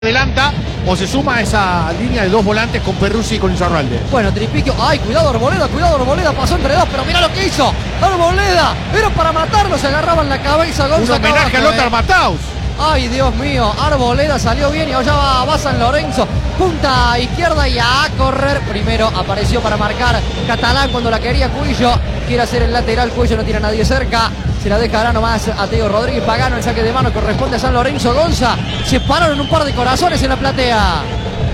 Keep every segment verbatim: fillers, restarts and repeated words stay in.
adelanta o se suma a esa línea de dos volantes con Perruzzi y con Insaurralde. Bueno, Tripiquio, ay, cuidado Arboleda, cuidado Arboleda, pasó entre dos, pero mira lo que hizo Arboleda, era para matarlo, se agarraban la cabeza Gonza. Un homenaje a Lothar eh. Matthaus. Ay, Dios mío, Arboleda salió bien y allá va, va San Lorenzo, punta izquierda y a correr. Primero apareció para marcar Catalán cuando la quería Cuillo, quiere hacer el lateral, Cuillo no tiene a nadie cerca. Se la dejará nomás a Teo Rodríguez Pagano. El saque de mano corresponde a San Lorenzo. Gonza, se pararon un par de corazones en la platea.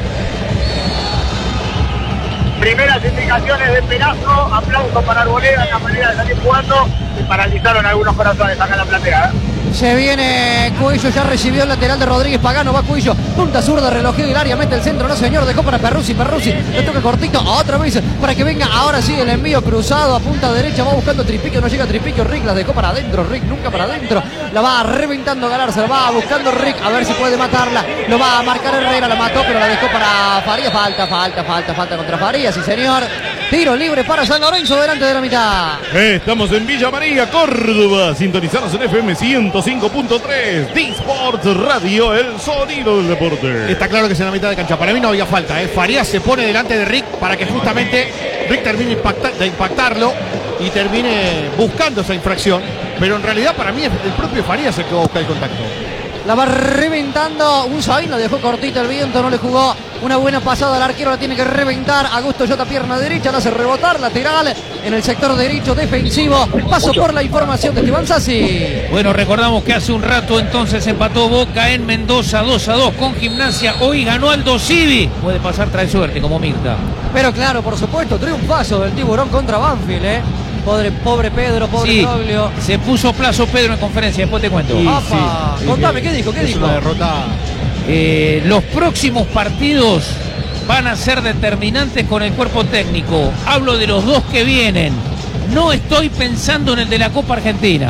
Primeras indicaciones de Perazo. Aplauso para Arboleda en la manera de salir jugando. Se paralizaron algunos corazones acá en la platea. Se viene Cuillo, ya recibió el lateral de Rodríguez Pagano, va Cuillo, punta zurda, relojeo del área, mete el centro, no señor, dejó para Perruzzi, Perruzzi, le toca cortito, otra vez, para que venga, ahora sí el envío cruzado a punta derecha, va buscando Tripiquio, no llega Tripiquio, Rick la dejó para adentro, Rick nunca para adentro, la va reventando Galarza, la va buscando Rick, a ver si puede matarla, lo va a marcar Herrera, la mató, pero la dejó para Farías, falta, falta, falta, falta contra Farías, sí señor, tiro libre para San Lorenzo delante de la mitad. Estamos en Villa María, Córdoba, sintonizados en F M ciento cinco punto tres, D-Sport Radio, el sonido del deporte. Está claro que es en la mitad de cancha. Para mí no había falta, ¿eh? Farías se pone delante de Rick para que justamente Rick termine impacta de impactarlo y termine buscando esa infracción. Pero en realidad para mí es el propio Farías el que va a buscar el contacto. La va reventando Unzain, la dejó cortita el viento, no le jugó una buena pasada al arquero, la tiene que reventar. Augusto Jota, pierna derecha, la hace rebotar, lateral en el sector derecho defensivo. Paso por la información de Esteban Sassi. Bueno, recordamos que hace un rato entonces empató Boca en Mendoza dos a dos con Gimnasia. Hoy ganó Aldo Civi. Puede pasar, trae suerte como Mirta. Pero claro, por supuesto, triunfazo del Tiburón contra Banfield, ¿eh? Pobre, pobre Pedro, pobre sí, Troglio. Se puso plazo Pedro en conferencia, después te cuento. Sí, sí, contame, ¿qué dijo? ¿Qué es dijo? Una derrota. Eh, los próximos partidos van a ser determinantes con el cuerpo técnico. Hablo de los dos que vienen. No estoy pensando en el de la Copa Argentina.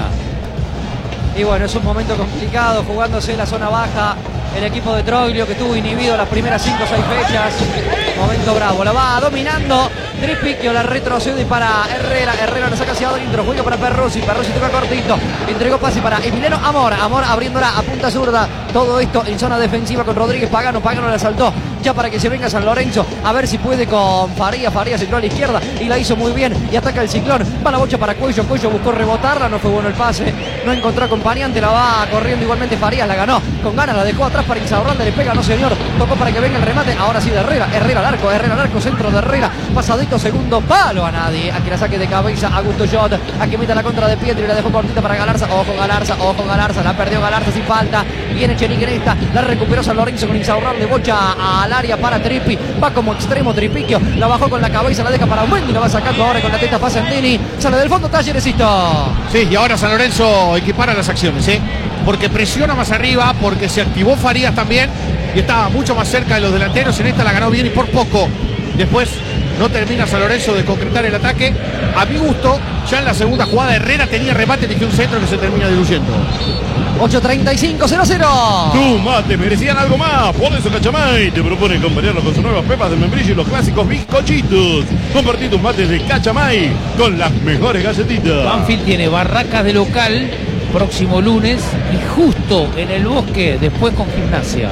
Y bueno, es un momento complicado jugándose en la zona baja. El equipo de Troglio que estuvo inhibido las primeras cinco o seis fechas. Momento bravo, la va dominando Tripiquio, la retrocede para Herrera. Herrera la saca hacia adentro, juega para Perruzzi. Perruzzi toca cortito, entregó pase para Emiliano Amor. Amor abriéndola a punta zurda. Todo esto en zona defensiva con Rodríguez Pagano. Pagano la saltó ya para que se venga San Lorenzo. A ver si puede con Farías. Farías entró a la izquierda y la hizo muy bien. Y ataca el Ciclón. Va la bocha para Cuello. Cuello buscó rebotarla. No fue bueno el pase. No encontró acompañante. La va corriendo igualmente Farías. La ganó con ganas. La dejó atrás para Insaurralde. Le pega, no señor. Tocó para que venga el remate. Ahora sí de Herrera. Herrera al arco. Herrera al arco. Centro de Herrera. Pasadito segundo palo a nadie. Aquí la saque de cabeza Augusto Jota. Aquí mete la contra de Pietri. La dejó cortita para Galarza. Ojo Galarza. Ojo Galarza. La perdió Galarza sin falta. Viene Cheniqueresta. La recuperó San Lorenzo con Insaurralde. Bocha al área para Tripi. Va como extremo Tripiquio. La bajó con la cabeza. La deja para Mendy. La va sacando ahora con la teta Facendini. Sale del fondo Talleresito. Sí, y ahora San Lorenzo equipara las acciones, ¿eh? Porque presiona más arriba, porque se activó Farías también y estaba mucho más cerca de los delanteros. En esta la ganó bien y por poco. Después no termina San Lorenzo de concretar el ataque. A mi gusto, ya en la segunda jugada Herrera tenía remate, eligió un centro que se termina diluyendo. ocho treinta y cinco, cero cero. Tus mates merecían algo más. Por eso Cachamay te propone acompañarlo con sus nuevas pepas de membrillo y los clásicos bizcochitos. Compartí tus mates de Cachamay con las mejores galletitas. Banfield tiene Barracas de local próximo lunes y justo en el Bosque después con Gimnasia.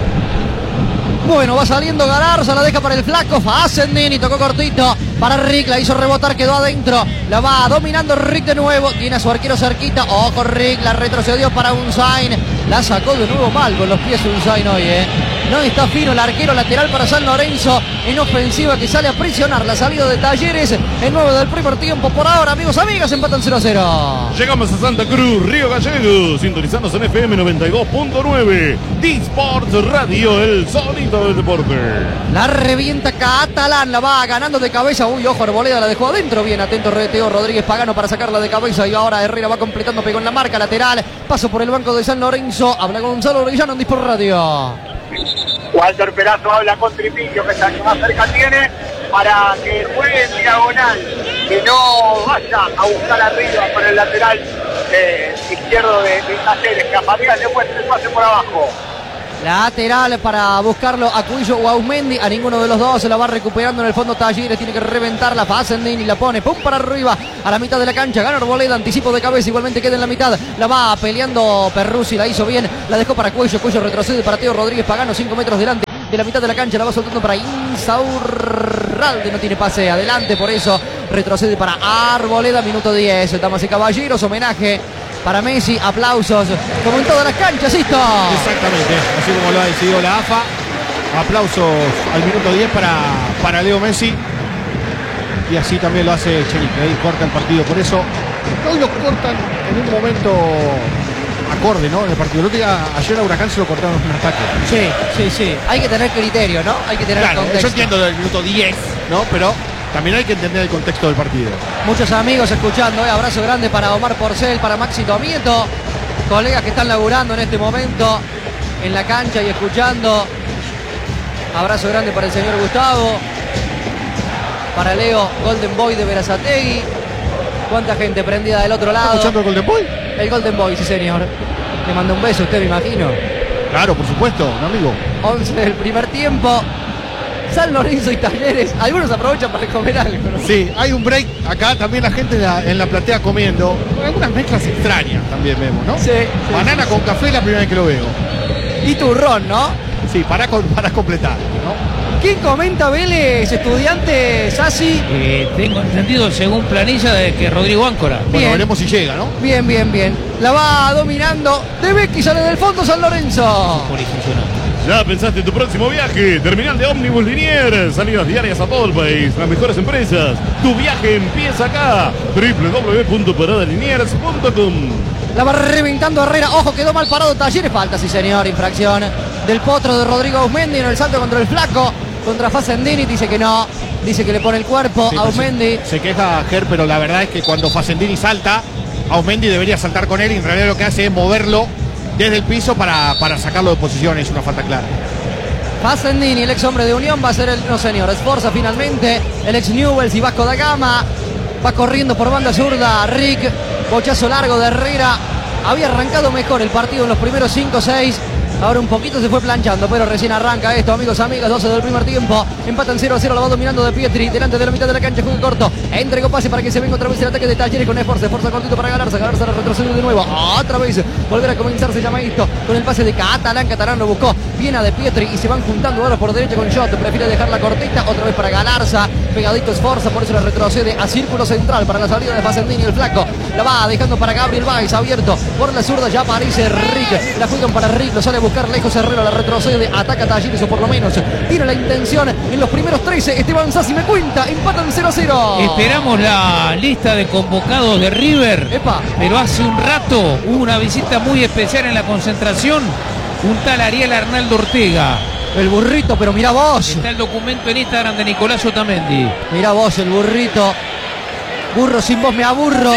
Bueno, va saliendo Galarza, la deja para el flaco Facendini, tocó cortito para Rick, la hizo rebotar, quedó adentro, la va dominando Rick de nuevo, tiene a su arquero cerquita, ojo Rick, la retrocedió para Unzain, la sacó de nuevo mal con los pies Unzain hoy, eh. No está fino el arquero lateral para San Lorenzo en ofensiva que sale a prisionar la salida de Talleres en nueve del primer tiempo. Por ahora, amigos, amigas, empatan cero a cero. Llegamos a Santa Cruz, Río Gallegos, sintonizados en F M noventa y dos punto nueve, D-Sport Radio, el sonido del deporte. La revienta Catalán, la va ganando de cabeza. Uy, ojo, Arboleda la dejó adentro. Bien atento Teo Rodríguez Pagano para sacarla de cabeza. Y ahora Herrera va completando, pegó en la marca lateral. Paso por el banco de San Lorenzo. Habla Gonzalo Orellano en D-Sport Radio. Walter Perazo habla con Tripiquio, que está más cerca tiene, para que juegue en diagonal, que no vaya a buscar arriba por el lateral eh, izquierdo de, de Talleres, que a Farías le muestre el pase por abajo. Lateral para buscarlo a Cuillo o a Aumendi. A ninguno de los dos se la va recuperando en el fondo Talleres. Tiene que reventar la Facendini y la pone pum para arriba a la mitad de la cancha. Gana Arboleda, anticipo de cabeza. Igualmente queda en la mitad. La va peleando Perruzzi. La hizo bien. La dejó para Cuello. Cuello retrocede para Teo Rodríguez Pagano. cinco metros delante de la mitad de la cancha. La va soltando para Insaurralde. No tiene pase adelante. Por eso retrocede para Arboleda. Minuto diez. Damas y caballeros. Homenaje para Messi, aplausos, como en todas las canchas, esto. Exactamente, así como lo ha decidido la A F A. Aplausos al minuto diez para, para Leo Messi. Y así también lo hace Chenique. Ahí corta el partido. Por eso, hoy lo cortan en un momento acorde, ¿no? En el partido. El otro día, ayer a Huracán se lo cortaron en un ataque. Sí, sí, sí. Hay que tener criterio, ¿no? Hay que tener Claro, contexto. yo entiendo del minuto diez, ¿no? Pero también hay que entender el contexto del partido. Muchos amigos escuchando, ¿eh? Abrazo grande para Omar Porcel, para Maxi Tomieto, colegas que están laburando en este momento en la cancha y escuchando. Abrazo grande para el señor Gustavo, para Leo Golden Boy de Berazategui. Cuánta gente prendida del otro lado. ¿Está escuchando el Golden Boy? El Golden Boy, sí señor. Le mando un beso a usted, me imagino. Claro, por supuesto, un amigo. once del primer tiempo. San Lorenzo y Talleres. Algunos aprovechan para comer algo, ¿no? Sí, hay un break. Acá también la gente en la, en la platea comiendo. Algunas mezclas extrañas también vemos, ¿no? Sí, sí, Banana sí, con sí. café es la primera vez que lo veo. Y turrón, ¿no? Sí, para, con- para completar, ¿no? ¿Quién comenta Vélez, estudiante, Sassi? Eh, tengo entendido, según planilla, de que Rodrigo Áncora. Bueno, Bien. veremos si llega, ¿no? Bien, bien, bien. La va dominando. De Becky sale del fondo San Lorenzo. Por ahí funcionó. ¿Ya pensaste en tu próximo viaje? Terminal de Ómnibus Liniers. Salidas diarias a todo el país. Las mejores empresas. Tu viaje empieza acá. doble u doble u doble u punto parada liniers punto com. La va reventando Herrera. Ojo, quedó mal parado Talleres. Falta, sí señor. Infracción del potro de Rodrigo Aumendi en el salto contra el flaco. Contra Facendini. Dice que no. Dice que le pone el cuerpo Sí, a Aumendi. Se, se queja Ger, pero la verdad es que cuando Facendini salta, Aumendi debería saltar con él y en realidad lo que hace es moverlo desde el piso para, para sacarlo de posición. Es una falta clara. Facendini, el ex hombre de Unión, va a ser el, no señor, Esforza finalmente, el ex Newell's y Vasco da Gama, va corriendo por banda zurda Rick, bochazo largo de Herrera, había arrancado mejor el partido en los primeros cinco seis, ahora un poquito se fue planchando, pero recién arranca esto, amigos, amigas, doce del primer tiempo, empatan cero a cero, la va dominando de Pietri, delante de la mitad de la cancha, juega corto, entregó pase para que se venga otra vez el ataque de Talleres con Esforza, Esforza cortito para Galarza, Galarza retrocede de nuevo, otra vez, volver a comenzar se llama esto, con el pase de Catalán, Catalán lo buscó, viene a de Pietri y se van juntando ahora por derecha con Shot, prefiere dejar la cortita, otra vez para Galarza, pegadito Esforza, por eso la retrocede a círculo central para la salida de Facendini, el flaco, la va dejando para Gabriel Báez, abierto por la zurda, ya aparece Rick, la juegan para Rick, lo sale a buscar lejos Herrera, la retrocede, ataca Talleres o por lo menos tiene la intención en los primeros trece, Esteban Sassi me cuenta, empatan cero a cero. Esperamos la lista de convocados de River. Epa. Pero hace un rato hubo una visita muy especial en la concentración. Un tal Ariel Arnaldo Ortega. El burrito, pero mira vos, Está el documento en Instagram de Nicolás Otamendi. mira vos el burrito, burro sin vos me aburro,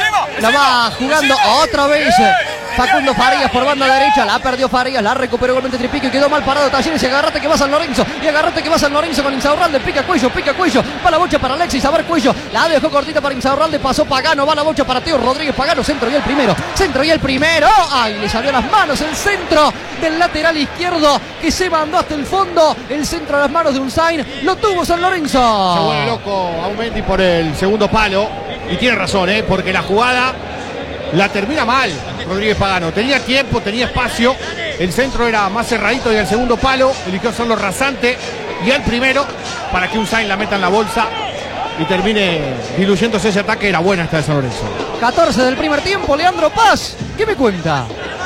la va jugando otra vez Facundo Farías por banda derecha, la perdió Farías, la recuperó igualmente Tripico y quedó mal parado Talleres y agarrate que va San Lorenzo, y agarrate que va San Lorenzo con Insaurralde, pica cuello, pica cuello, va la bocha para Alexis, a ver cuello, la dejó cortita para Insaurralde, pasó Pagano, va la bocha para Teo Rodríguez Pagano, centro y el primero, centro y el primero, ay, le salió a las manos el centro del lateral izquierdo que se mandó hasta el fondo, el centro a las manos de Unzain, lo tuvo San Lorenzo. Se vuelve loco Aumendi por el segundo palo. Y tiene razón, ¿eh? Porque la jugada la termina mal Rodríguez Pagano. Tenía tiempo, tenía espacio. El centro era más cerradito y el segundo palo eligió hacerlo rasante. Y el primero para que Unzain la meta en la bolsa y termine diluyéndose ese ataque. Era buena esta de San Lorenzo. catorce del primer tiempo, Leandro Paz, ¿qué me cuenta?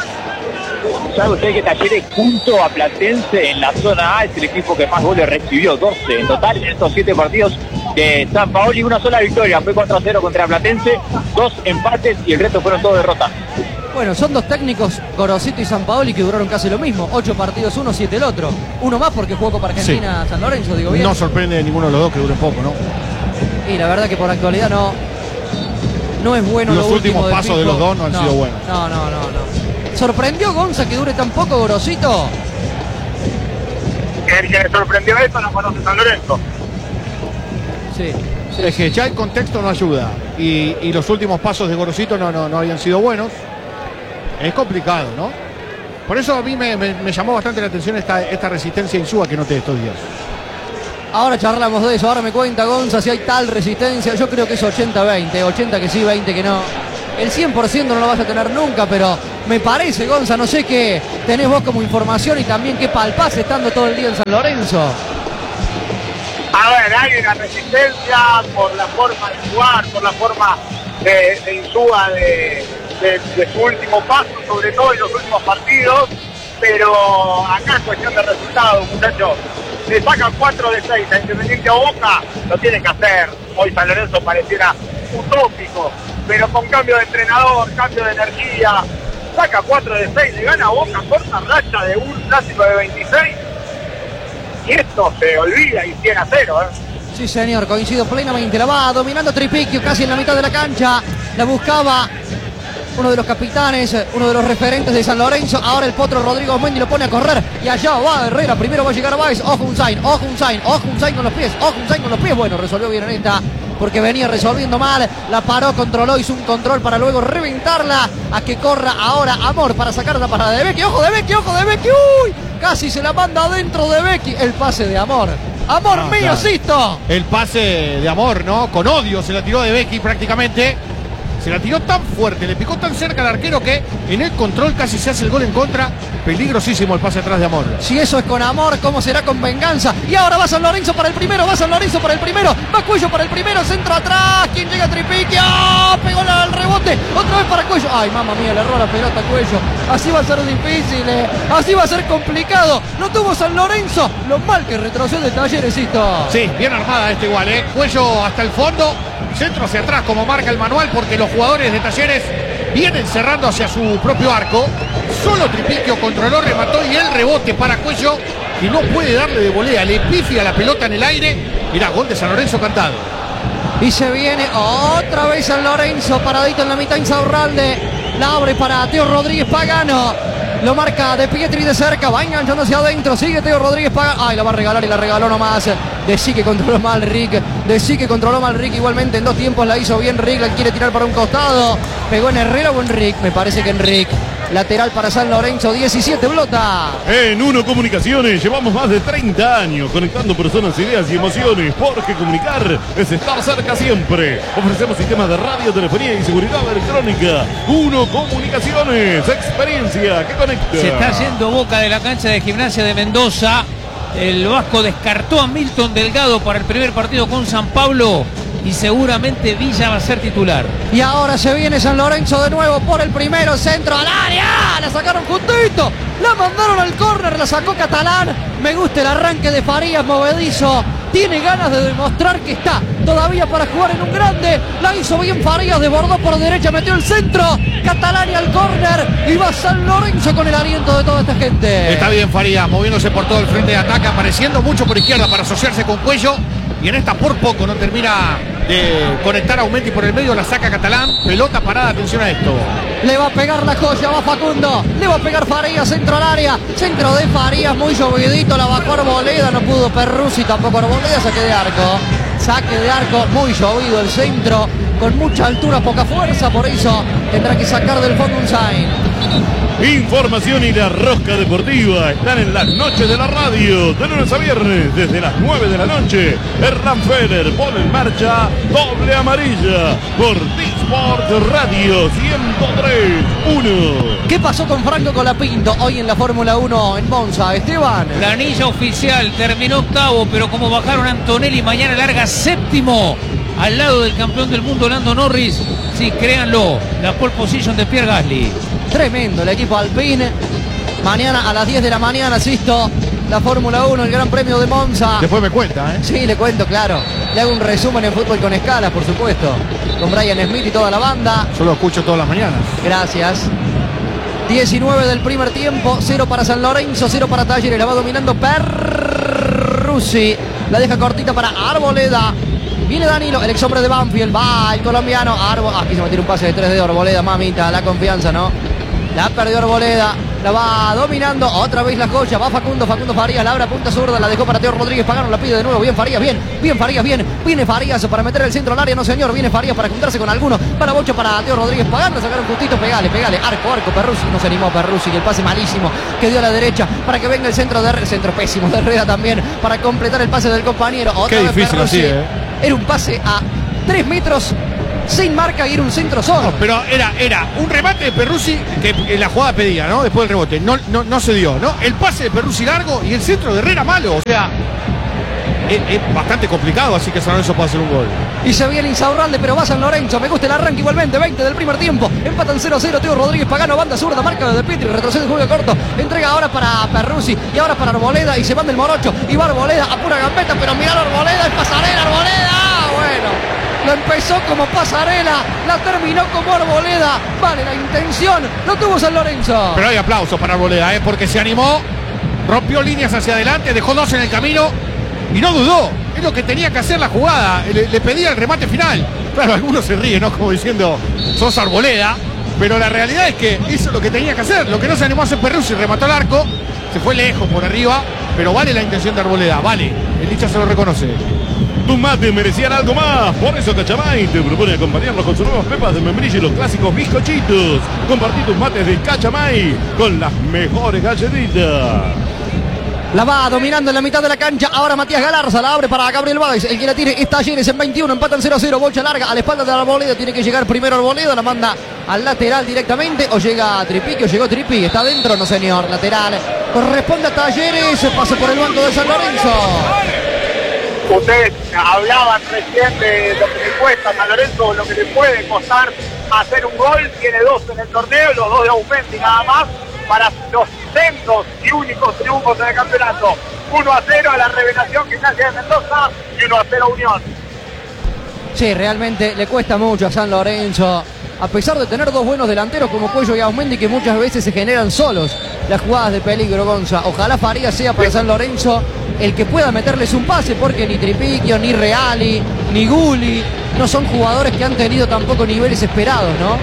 ¿Sabe usted que Talleres junto a Platense en la zona A es el equipo que más goles recibió? doce en total en estos siete partidos de San Paoli, una sola victoria, fue cuatro a cero contra Platense, dos empates y el resto fueron todos derrotas. Bueno, son dos técnicos, Gorosito y Sampaoli, que duraron casi lo mismo. Ocho partidos uno, siete el otro. Uno más porque jugó Copa Argentina San Lorenzo, digo bien. No sorprende ninguno de los dos que dure poco, ¿no? Y la verdad que por actualidad no, no es bueno. Los lo últimos último del pasos de Pico. los dos no han sido buenos. No, no, no, no. ¿Sorprendió Gonza que dure tan poco Gorosito? El que le sorprendió esto no conoce San Lorenzo. Sí. sí, Es que ya el contexto no ayuda. Y, y los últimos pasos de Gorosito no, no, no habían sido buenos. Es complicado, ¿no? Por eso a mí me, me, me llamó bastante la atención esta, esta resistencia Insúa que noté estos días. Ahora charlamos de eso, ahora me cuenta Gonza si hay tal resistencia. Yo creo que es ochenta veinte, ochenta que sí, veinte que no. El cien por ciento no lo vas a tener nunca, pero me parece, Gonza, no sé qué tenés vos como información y también qué palpás estando todo el día en San Lorenzo. A ver, hay una resistencia por la forma de jugar, por la forma de, de Insúa de, de, de su último paso, sobre todo en los últimos partidos, pero acá es cuestión de resultados, muchachos. Le sacan cuatro de seis a Independiente o Boca, lo tienen que hacer. Hoy San Lorenzo pareciera utópico, pero con cambio de entrenador, cambio de energía, saca cuatro de seis, le gana a Boca, corta racha de un clásico de veintiséis, y esto se olvida y cien a cero, ¿eh? Sí, señor, coincido plenamente. La va dominando Tripiquio casi en la mitad de la cancha. La buscaba uno de los capitanes, uno de los referentes de San Lorenzo. Ahora el potro Rodrigo Mendy lo pone a correr. Y allá va Herrera. Primero va a llegar a Báez. Ojo un sign, ojo un sign, ojo un sign con los pies. Ojo un sign con los pies. Bueno, resolvió bien en esta, porque venía resolviendo mal. La paró, controló, hizo un control para luego reventarla. A que corra ahora Amor para sacar la parada de Becky. Ojo de Becky, ojo de Becky. Uy, casi se la manda adentro de Becky. El pase de Amor. Amor No, mío, claro. Sisto. El pase de Amor, ¿no? Con odio se la tiró de Becky prácticamente. Se la tiró tan fuerte, le picó tan cerca al arquero que en el control casi se hace el gol en contra. Peligrosísimo el pase atrás de Amor. Si eso es con amor, ¿cómo será con venganza? Y ahora va San Lorenzo para el primero, va San Lorenzo para el primero, va Cuello para el primero, centro atrás, ¿quién llega? Tripiquio, ¡oh! Pegó el rebote, otra vez para Cuello. Ay, mamma mía, le erró la pelota Cuello. Así va a ser difícil, eh. Así va a ser complicado. No tuvo San Lorenzo, lo mal que retrocede Talleresito. Sí, bien armada este igual, ¿eh? Cuello hasta el fondo, centro hacia atrás como marca el manual, porque los jugadores de Talleres vienen cerrando hacia su propio arco. Solo Tripiquio controló, remató y el rebote para Cuello, que no puede darle de volea, le pifia la pelota en el aire. Mirá, gol de San Lorenzo cantado. Y se viene otra vez San Lorenzo, paradito en la mitad Insaurralde. La abre para Teo Rodríguez Pagano. Lo marca De Pietri de cerca, va enganchando hacia adentro, sigue Teo Rodríguez Pagano. Ay, la va a regalar y la regaló nomás. De sí que controló mal Rick, de sí que controló mal Rick. Igualmente en dos tiempos la hizo bien Rick, la quiere tirar para un costado. Pegó en Herrera o en Rick, me parece que en Rick. Lateral para San Lorenzo, diecisiete Blota. En Uno Comunicaciones llevamos más de treinta años conectando personas, ideas y emociones, porque comunicar es estar cerca siempre. Ofrecemos sistemas de radio, telefonía y seguridad electrónica. Uno Comunicaciones, experiencia que conecta. Se está yendo Boca de la cancha de Gimnasia de Mendoza. El Vasco descartó a Milton Delgado para el primer partido con San Pablo y seguramente Villa va a ser titular. Y ahora se viene San Lorenzo de nuevo por el primero, centro al área. La sacaron justito, la mandaron al córner, la sacó Catalán. Me gusta el arranque de Farías, movedizo. Tiene ganas de demostrar que está todavía para jugar en un grande. La hizo bien Farías, desbordó por derecha, metió el centro. Catalán y al córner. Y va San Lorenzo con el aliento de toda esta gente. Está bien Farías, moviéndose por todo el frente de ataque, apareciendo mucho por izquierda para asociarse con Cuello. Y en esta por poco no termina de conectar a Aumenti por el medio, la saca Catalán. Pelota parada, atención a esto. Le va a pegar la joya, va Facundo. Le va a pegar Farías, centro al área. Centro de Farías, muy llovidito. La bajó Arboleda, no pudo Perruzzi, tampoco Arboleda. Saque de arco. Saque de arco, muy llovido el centro. Con mucha altura, poca fuerza. Por eso tendrá que sacar del fondo un sign. Información y la rosca deportiva están en las noches de la radio, de lunes a viernes, desde las nueve de la noche. Hernán Feder pone en marcha Doble Amarilla por T-Sport Radio ciento tres punto uno. ¿Qué pasó con Franco Colapinto hoy en la Fórmula uno en Monza, Esteban? Planilla oficial, terminó octavo, pero como bajaron Antonelli, mañana larga séptimo al lado del campeón del mundo Lando Norris. Sí, créanlo, la pole position de Pierre Gasly. Tremendo el equipo Alpine. Mañana a las diez de la mañana, asisto, la Fórmula uno, el Gran Premio de Monza. Después me cuenta, ¿eh? Sí, le cuento, claro. Le hago un resumen en Fútbol con Escalas, por supuesto. Con Brian Smith y toda la banda. Yo lo escucho todas las mañanas. Gracias. diecinueve del primer tiempo, cero para San Lorenzo, cero para Talleres. La va dominando Perruzzi. La deja cortita para Arboleda. Viene Danilo, el ex hombre de Banfield. Va el colombiano. Arbo... Aquí se metió un pase de tres de Arboleda, mamita. La confianza, ¿no? La perdió Arboleda. La va dominando, otra vez la joya, va Facundo, Facundo Farías, la abre a punta zurda, la dejó para Teo Rodríguez Pagano, la pide de nuevo, bien Farías, bien, bien Farías, bien, viene Farías para meter el centro al área, no señor, viene Farías para juntarse con alguno, para Bocha, para Teo Rodríguez Pagano, sacar un justito, pegale, pegale, arco, arco, Perruzzi, no se animó Perruzzi, y el pase malísimo que dio a la derecha para que venga el centro de el centro pésimo de Herrera también, para completar el pase del compañero, otra Qué vez difícil Perruzzi, así, ¿eh? Era un pase a tres metros, sin marca y era un centro solo. No, pero era, era un remate de Perruzzi que, que la jugada pedía, ¿no? Después del rebote. No, no, no se dio, ¿no? El pase de Perruzzi largo y el centro de Herrera malo. O sea, es, es bastante complicado, así que San Lorenzo puede hacer un gol. Y se viene Insaurralde, pero va San Lorenzo. Me gusta el arranque igualmente. veinte del primer tiempo. Empatan cero a cero. Teo Rodríguez Pagano, banda zurda, marca de Petri. Retrocede el juego corto. Entrega ahora para Perruzzi y ahora para Arboleda. Y se van del Morocho. Y va Arboleda a pura gambeta. Pero mirá Arboleda, el pasarela, Arboleda. Ah, bueno. Lo empezó como pasarela, la terminó como Arboleda. Vale la intención, lo tuvo San Lorenzo. Pero hay aplausos para Arboleda, ¿eh? Porque se animó, rompió líneas hacia adelante, dejó dos en el camino y no dudó. Es lo que tenía que hacer la jugada. Le, le pedía el remate final. Claro, algunos se ríen, ¿no? Como diciendo, sos Arboleda. Pero la realidad es que hizo lo que tenía que hacer. Lo que no se animó a hacer Perruzzi, remató el arco. Se fue lejos por arriba. Pero vale la intención de Arboleda, vale. El hincha se lo reconoce. Tus mates merecían algo más, por eso Cachamay te propone acompañarlos con sus nuevas pepas de membrillo y los clásicos bizcochitos. Compartí tus mates de Cachamay con las mejores galletitas. La va dominando en la mitad de la cancha. Ahora Matías Galarza la abre para Gabriel Báez. El que la tiene es Talleres en veintiuno. Empatan cero a cero. Bocha larga a la espalda de Arboleda. Tiene que llegar primero Arboleda. La manda al lateral directamente. O llega a Tripi. O llegó Tripi. Está dentro. No señor. Lateral. Corresponde a Talleres. Pasa por el banco de San Lorenzo. Ustedes hablaban recién de lo que le cuesta a San Lorenzo, lo que le puede costar hacer un gol. Tiene dos en el torneo, los dos de Aumendi nada más, para los centros y únicos triunfos en el campeonato. uno a cero a la Revelación Gimnasia de Mendoza y uno a cero Unión. Sí, realmente le cuesta mucho a San Lorenzo. A pesar de tener dos buenos delanteros como Cuello y Aumendi, que muchas veces se generan solos las jugadas de peligro, Gonza. Ojalá Farías sea para San Lorenzo el que pueda meterles un pase, porque ni Tripiquio, ni Reali, ni Guli no son jugadores que han tenido tampoco niveles esperados, ¿no?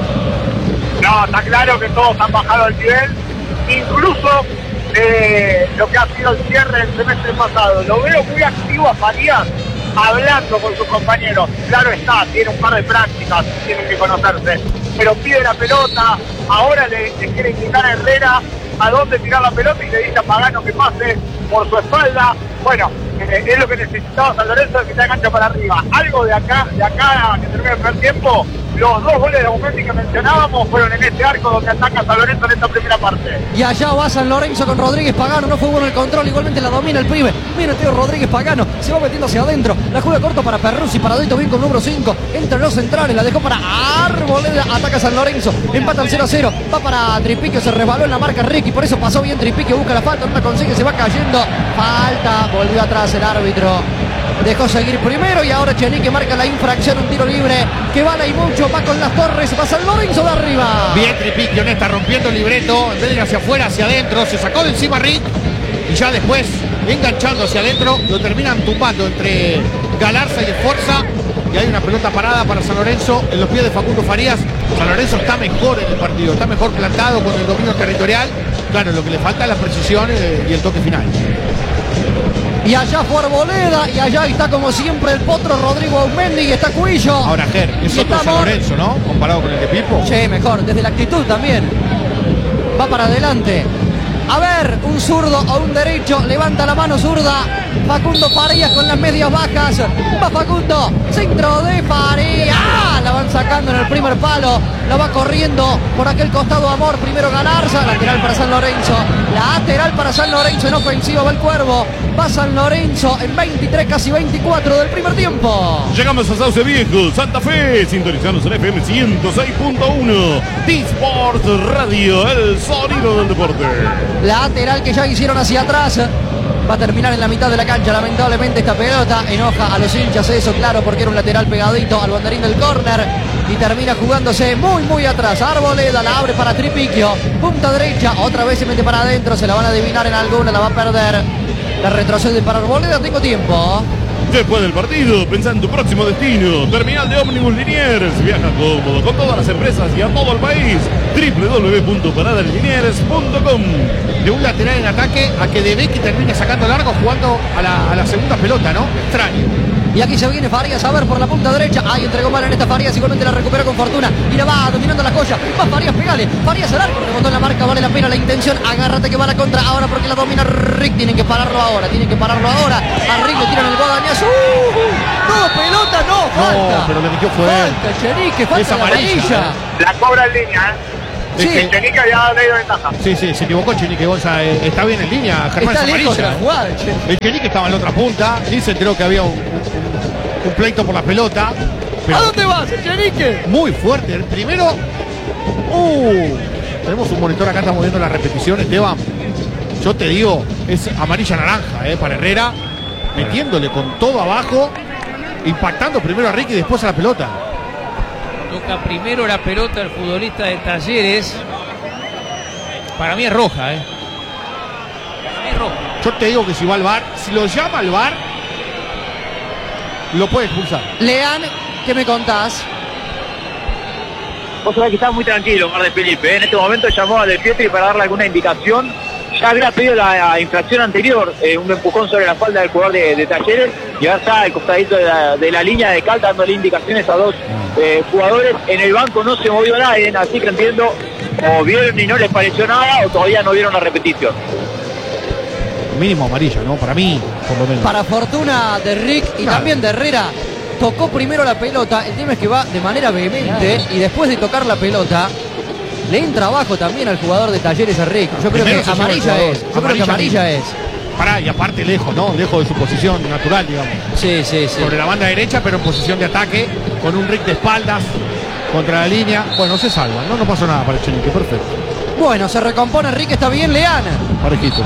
No, está claro que todos han bajado el nivel, incluso eh, lo que ha sido el cierre del semestre pasado. Lo veo muy activo a Farías, hablando con sus compañeros. Claro está, tiene un par de prácticas, tienen que conocerse, pero pide la pelota. Ahora le, le quiere indicar a Herrera a dónde tirar la pelota y le dice a Pagano que pase por su espalda. Bueno, eh, es lo que necesitaba San Lorenzo, que está engancha para arriba. Algo de acá, de acá que termine el primer tiempo. Los dos goles de Aumendi que mencionábamos fueron en este arco donde ataca San Lorenzo en esta primera parte. Y allá va San Lorenzo con Rodríguez Pagano. No fue bueno el control, igualmente la domina el pibe. Viene Teo Rodríguez Pagano, se va metiendo hacia adentro. La juega corto para Perruzzi, paradito bien con número cinco. Entre los centrales, la dejó para Arboleda. Ataca San Lorenzo, empatan cero a cero. Va para Tripiquio, se resbaló en la marca Ricky. Por eso pasó bien Tripiquio, busca la falta, no la consigue, se va cayendo. Falta, volvió atrás el árbitro. Dejó seguir primero y ahora Chenique marca la infracción, un tiro libre que vale y mucho, va con las Torres, va San Lorenzo de arriba. Bien Tripiquio, está rompiendo el libreto, en vez de ir hacia afuera, hacia adentro, se sacó de encima Rick y ya después, enganchando hacia adentro, lo terminan tumbando entre Galarza y Esforza y hay una pelota parada para San Lorenzo en los pies de Facundo Farías. San Lorenzo está mejor en el partido, está mejor plantado con el dominio territorial. Claro, lo que le falta es la precisión y el toque final. Y allá fue Arboleda, y allá está como siempre el potro Rodrigo Aumendi, y está Cuillo. Ahora Ger, es y otro San Lorenzo, ¿no? Comparado con el de Pipo. Sí, mejor, desde la actitud también. Va para adelante. A ver, un zurdo o un derecho, levanta la mano zurda. Facundo Farías con las medias bajas. Va Facundo, centro de Farías. ¡Ah! La van sacando en el primer palo. La va corriendo por aquel costado Amor. Primero Galarza, lateral para San Lorenzo. Lateral para San Lorenzo en ofensiva va el Cuervo. Va San Lorenzo en veintitrés, casi veinticuatro del primer tiempo. Llegamos a Sauce Viejo, Santa Fe, sintonizamos en F M ciento seis punto uno. T-Sport Radio, el sonido del deporte. Lateral que ya hicieron hacia atrás. Va a terminar en la mitad de la cancha. Lamentablemente esta pelota enoja a los hinchas, eso claro, porque era un lateral pegadito al banderín del córner. Y termina jugándose muy muy atrás. Arboleda la abre para Tripiquio. Punta derecha, otra vez se mete para adentro. Se la van a adivinar en alguna, la va a perder. La retrocede para Arboleda, tengo tiempo. Después del partido, pensá en tu próximo destino. Terminal de ómnibus Liniers. Viaja cómodo con todas las empresas y a todo el país. doble u doble u doble u punto paradas linieres punto com. De un lateral en ataque a que De Becky termine sacando largo jugando a la, a la segunda pelota, ¿no? Extraño. Y aquí se viene Farías a ver por la punta derecha. Ahí entregó mal en esta Farías, igualmente la recupera con fortuna. Y la va dominando la joya. Va Farías, pegale. Farías al arco, rebotó en la marca, vale la pena la intención. Agárrate que va la contra ahora porque la domina Rick. Tienen que pararlo ahora, tienen que pararlo ahora. A Rick le tiran el guadañazo. ¡Uh! No, pelota, no, falta. No, pero le metió fuerte. Falta, Chenique, falta Esa la amarilla. amarilla. La cobra en línea, ¿eh? Sí. El Chenique había leído ventaja. Sí, sí, se equivocó Chenique Gonza. Eh, está bien en línea, Germán, Está es lejos de la amarilla. jugada, che. El Chenique estaba en la otra punta y se enteró que había un, un, un pleito por la pelota. Pero ¿A dónde vas, el Chenique? muy fuerte. El primero. Uh, tenemos un monitor acá, estamos viendo las repeticiones. Esteban, yo te digo, es amarilla naranja, eh, para Herrera, metiéndole con todo abajo, impactando primero a Ricky y después a la pelota. Toca primero la pelota el futbolista de Talleres. Para mí es roja, ¿eh? Para mí es roja. Yo te digo que si va al V A R, si lo llama al V A R, lo puede expulsar. Lean, ¿qué me contás? Vos sabés que está muy tranquilo Mar de Felipe, ¿eh? En este momento llamó a De Pietri para darle alguna indicación. Ya había pedido la infracción anterior, eh, un empujón sobre la espalda del jugador de, de Talleres, y ahora está al costadito de la, de la línea de cal dándole indicaciones a dos eh, jugadores. En el banco no se movió nadie, así que entiendo, o vieron y no les pareció nada, o todavía no vieron la repetición. Mínimo amarilla, ¿no? Para mí, por lo menos. Para fortuna de Rick y Claro. también de Herrera, tocó primero la pelota. El tema es que va de manera vehemente y después de tocar la pelota le entra abajo también al jugador de Talleres a Rick. Yo creo Primero que se lleva el amarilla jugador. es. Yo creo que Amarilla amarilla mismo. es. Pará, y aparte lejos, ¿no? Lejos de su posición natural, digamos. Sí, sí, sí. Sobre la banda derecha, pero en posición de ataque, con un Rick de espaldas contra la línea. Bueno, se salva, ¿no? No pasó nada para el Chenique, perfecto. Bueno, se recompone Rick, está bien Leana. Parejito.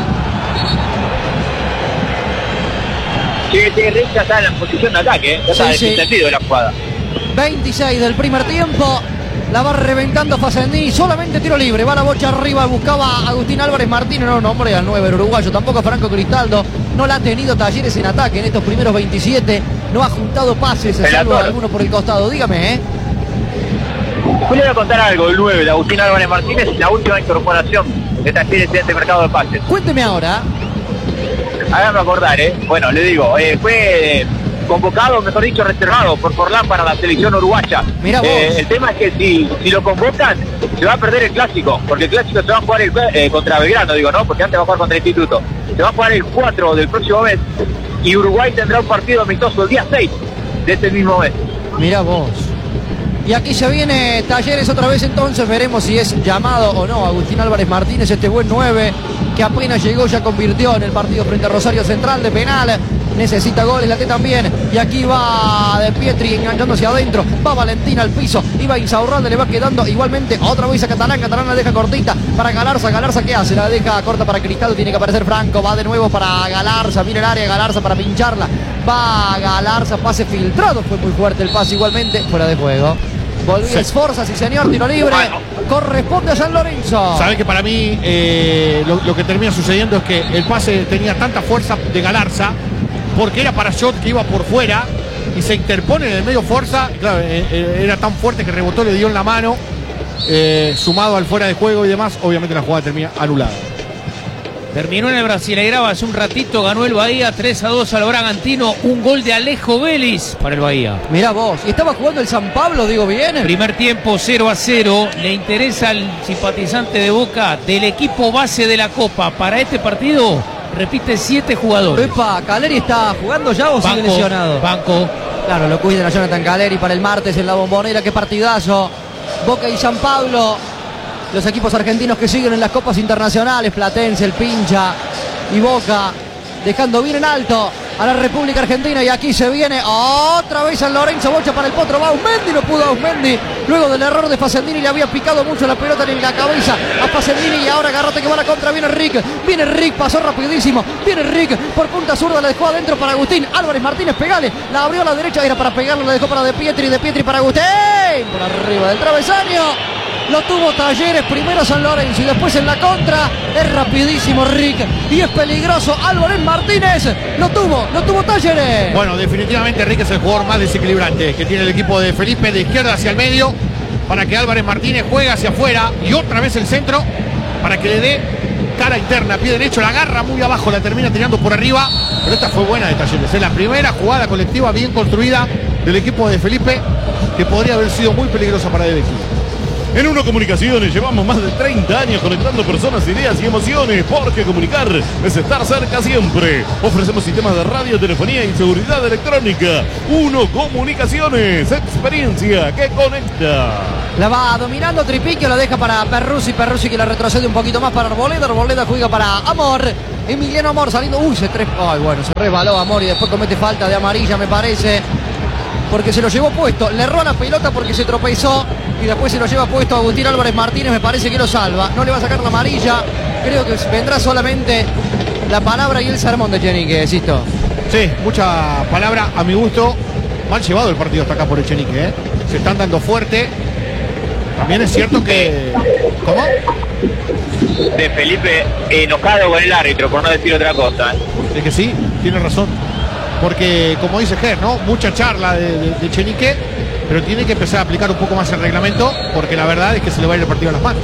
Sí, sí, Rick ya está en la posición de ataque, ¿eh? Ya está Sí, sí. desentendido de la jugada. veintiséis del primer tiempo. La va reventando Facendini, solamente tiro libre, va la bocha arriba, buscaba a Agustín Álvarez Martínez, no nombre al nueve el uruguayo, tampoco a Franco Cristaldo, no la ha tenido Talleres en ataque en estos primeros veintisiete, no ha juntado pases, El salvo ator. alguno por el costado, dígame, ¿eh? Yo le voy a contar algo, el nueve de Agustín Álvarez Martínez, la última incorporación de Talleres en este mercado de pases. Cuénteme ahora. Háganme acordar, ¿eh? Bueno, le digo, eh, fue convocado, mejor dicho, reservado por Forlán para la selección uruguaya. Mirá vos. Eh, el tema es que si, si lo convocan, se va a perder el clásico, porque el clásico se va a jugar el, eh, contra Belgrano, digo, ¿no? Porque antes va a jugar contra el Instituto. Se va a jugar el cuatro del próximo mes y Uruguay tendrá un partido amistoso el día seis de este mismo mes. Mirá vos. Y aquí se viene Talleres otra vez, entonces veremos si es llamado o no Agustín Álvarez Martínez, este buen nueve que apenas llegó ya convirtió en el partido frente a Rosario Central de penal. Necesita goles, la T también. Y aquí va De Pietri enganchándose adentro. Va Valentín al piso. Y va Insaurralde, le va quedando igualmente otra vez a Catalán. Catalán la deja cortita para Galarza. Galarza, ¿qué hace? La deja corta para Cristaldo. Tiene que aparecer Franco. Va de nuevo para Galarza. Mira el área. Galarza para pincharla. Va Galarza. Pase filtrado. Fue muy fuerte el pase igualmente. Fuera de juego. Volvió Sí. Esforza, sí señor. Tiro libre. Corresponde a San Lorenzo. Saben que para mí eh, lo, lo que termina sucediendo es que el pase tenía tanta fuerza de Galarza, porque era para Shot que iba por fuera y se interpone en el medio fuerza. Claro, eh, eh, era tan fuerte que rebotó, le dio en la mano, eh, sumado al fuera de juego y demás. Obviamente la jugada termina anulada. Terminó en el Brasileirao hace un ratito, ganó el Bahía tres a dos al Bragantino, un gol de Alejo Vélez para el Bahía. Mirá vos. Y estaba jugando el San Pablo, digo bien. Primer tiempo cero a cero, le interesa al simpatizante de Boca del equipo base de la Copa para este partido, repite siete jugadores. Epa, ¿Caleri está jugando ya o sigue lesionado? Banco. Claro, lo cuida a Jonathan Caleri para el martes en la Bombonera. Qué partidazo. Boca y San Pablo. Los equipos argentinos que siguen en las copas internacionales. Platense, el Pincha y Boca. Dejando bien en alto a la República Argentina. Y aquí se viene otra vez San Lorenzo. Bocha para el Potro. Va Ausmendi. No pudo Ausmendi. Luego del error de Facendini. Le había picado mucho la pelota en la cabeza a Facendini. Y ahora agarrate que va la contra. Viene Rick. Viene Rick. Pasó rapidísimo. Viene Rick. Por punta zurda. La dejó adentro para Agustín Álvarez Martínez. Pegale. La abrió a la derecha. Era para pegarlo. La dejó para De Pietri. De Pietri para Agustín. Por arriba del travesaño. lo tuvo Talleres, primero San Lorenzo y después en la contra, es rapidísimo Rick y es peligroso Álvarez Martínez, lo tuvo, lo tuvo Talleres. Bueno, definitivamente Rick es el jugador más desequilibrante que tiene el equipo de Felipe, de izquierda hacia el medio, para que Álvarez Martínez juegue hacia afuera y otra vez el centro, para que le dé cara interna, pie derecho, la agarra muy abajo, la termina tirando por arriba, pero esta fue buena de Talleres, es la primera jugada colectiva bien construida del equipo de Felipe, que podría haber sido muy peligrosa para De Vecchi. En Uno Comunicaciones llevamos más de treinta años conectando personas, ideas y emociones, porque comunicar es estar cerca siempre. Ofrecemos sistemas de radio, telefonía y seguridad electrónica. Uno Comunicaciones, experiencia que conecta. La va dominando Tripiquio, la deja para Perruzzi, Perruzzi que la retrocede un poquito más para Arboleda, Arboleda juega para Amor, Emiliano Amor saliendo, uy, se tres, ay bueno, se resbaló Amor y después comete falta de amarilla me parece, porque se lo llevó puesto, le erró la pelota porque se tropezó y después se lo lleva puesto Agustín Álvarez Martínez, me parece que lo salva, no le va a sacar la amarilla, creo que vendrá solamente la palabra y el sermón de Echenique, Sisto. Sí, mucha palabra a mi gusto, mal llevado el partido hasta acá por Echenique, ¿eh? Se están dando fuerte, también es cierto que... ¿Cómo? De Felipe enojado con el árbitro, por no decir otra cosa. Es que sí, tiene razón. Porque, como dice Ger, ¿no? Mucha charla de, de, de Echenique, pero tiene que empezar a aplicar un poco más el reglamento, porque la verdad es que se le va a ir el partido a las manos.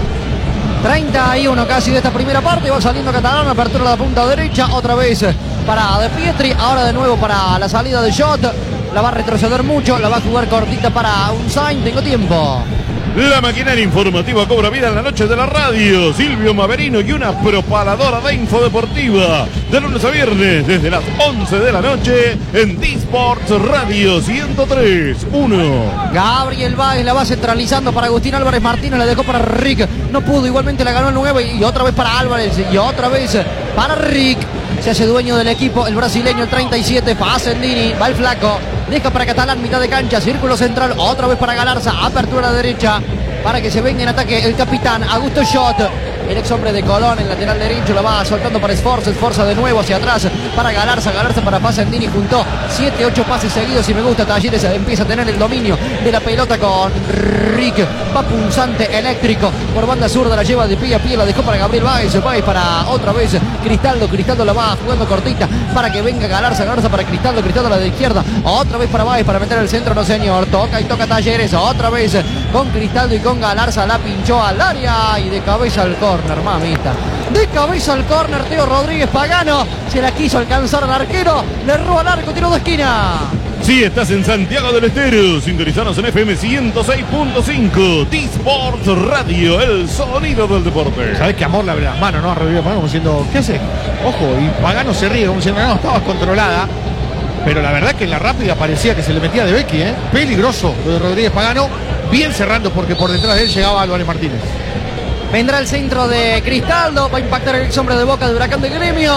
treinta y uno casi de esta primera parte, va saliendo Catalán, apertura de la punta derecha, otra vez para De Pietri, ahora de nuevo para la salida de Shot, la va a retroceder mucho, la va a jugar cortita para Unzain, tengo tiempo. La maquinaria informativa cobra vida en la noche de la radio. Silvio Maverino y una propaladora de info deportiva. De lunes a viernes, desde las once de la noche, en D-Sports Radio ciento tres punto uno. Gabriel Báez la va centralizando para Agustín Álvarez Martínez, la dejó para Rick. No pudo, igualmente la ganó el nueve y otra vez para Álvarez y otra vez para Rick. Se hace dueño del equipo el brasileño, el treinta y siete, Facendini, va el flaco. Deja para Catalán, mitad de cancha, círculo central, otra vez para Galarza, apertura derecha, para que se venga en ataque el capitán Augusto Schott, el ex hombre de Colón, el lateral derecho, la va soltando para Sforza, Sforza de nuevo hacia atrás, para Galarza, Galarza para Facendini, juntó siete ocho pases seguidos y me gusta, Talleres empieza a tener el dominio de la pelota con Rick, va punzante eléctrico, por banda zurda la lleva de pie a pie, la dejó para Gabriel Báez, Báez para otra vez Cristaldo, Cristaldo la va jugando cortita, para que venga Galarza, Galarza para Cristaldo, Cristaldo a la de izquierda, otra vez para Báez, para meter el centro, no señor, toca y toca Talleres, otra vez con Cristaldo y con Galarza, la pinchó al área y de cabeza al córner, mamita, de cabeza al córner, Teo Rodríguez Pagano, se la quiso alcanzar al arquero, le erró al arco, tiro de esquina. Si estás en Santiago del Estero, sintonizanos en F M ciento seis punto cinco, D-Sports Radio, el sonido del deporte. Sabés que Amor le abre las manos, ¿no? A Rodríguez Pagano como diciendo, ¿qué hace? Ojo, y Pagano se ríe como diciendo, no, estabas controlada. Pero la verdad que en la rápida parecía que se le metía De Vecchi, ¿eh? Peligroso lo de Rodríguez Pagano, bien cerrando porque por detrás de él llegaba Álvarez Martínez. Vendrá el centro de Cristaldo, va a impactar el ex hombre de Boca de Huracán de Gremio.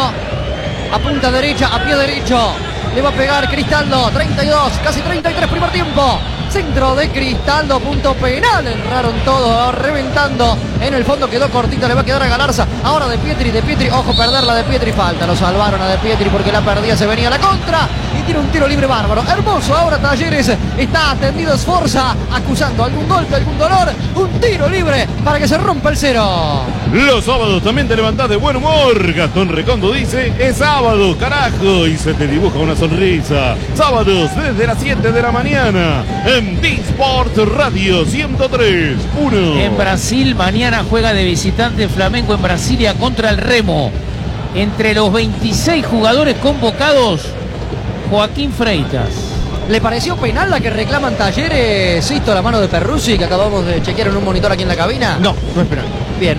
A punta derecha, a pie derecho. Le va a pegar Cristaldo, treinta y dos, casi treinta y tres primer tiempo. Centro de Cristaldo, punto penal. Entraron todos, reventando. En el fondo quedó cortita, le va a quedar a Galarza. Ahora De Pietri, De Pietri, ojo, perderla De Pietri, falta. Lo salvaron a De Pietri porque la perdía, se venía a la contra. Y tiene un tiro libre bárbaro. Hermoso, ahora Talleres está atendido Sforza, acusando algún golpe, algún dolor. Un tiro libre para que se rompa el cero. Los sábados también te levantás de buen humor. Gastón Recondo dice, es sábado, carajo. Y se te dibuja una sonrisa. Sábados desde las siete de la mañana. En D-Sports Radio ciento tres punto uno. En Brasil, mañana juega de visitante Flamengo en Brasilia contra el Remo. Entre los veintiséis jugadores convocados, Joaquín Freitas. ¿Le pareció penal la que reclaman Talleres? Sisto, la mano de Perruzzi, que acabamos de chequear en un monitor aquí en la cabina. No, no es penal. Bien.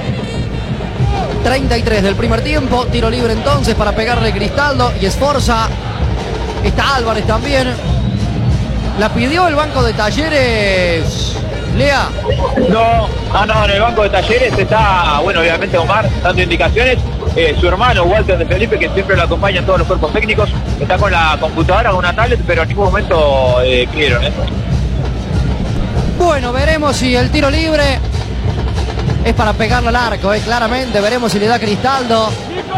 treinta y tres del primer tiempo. Tiro libre entonces para pegarle Cristaldo y Sforza. Está Álvarez también. La pidió el banco de Talleres. Lea. No, ah, no, en el banco de Talleres está, bueno, obviamente Omar dando indicaciones. Eh, su hermano Walter de Felipe, que siempre lo acompaña en todos los cuerpos técnicos, está con la computadora, con una tablet, pero en ningún momento eh, pidieron eso. Bueno, veremos si el tiro libre es para pegarle al arco, eh, claramente. Veremos si le da Cristaldo.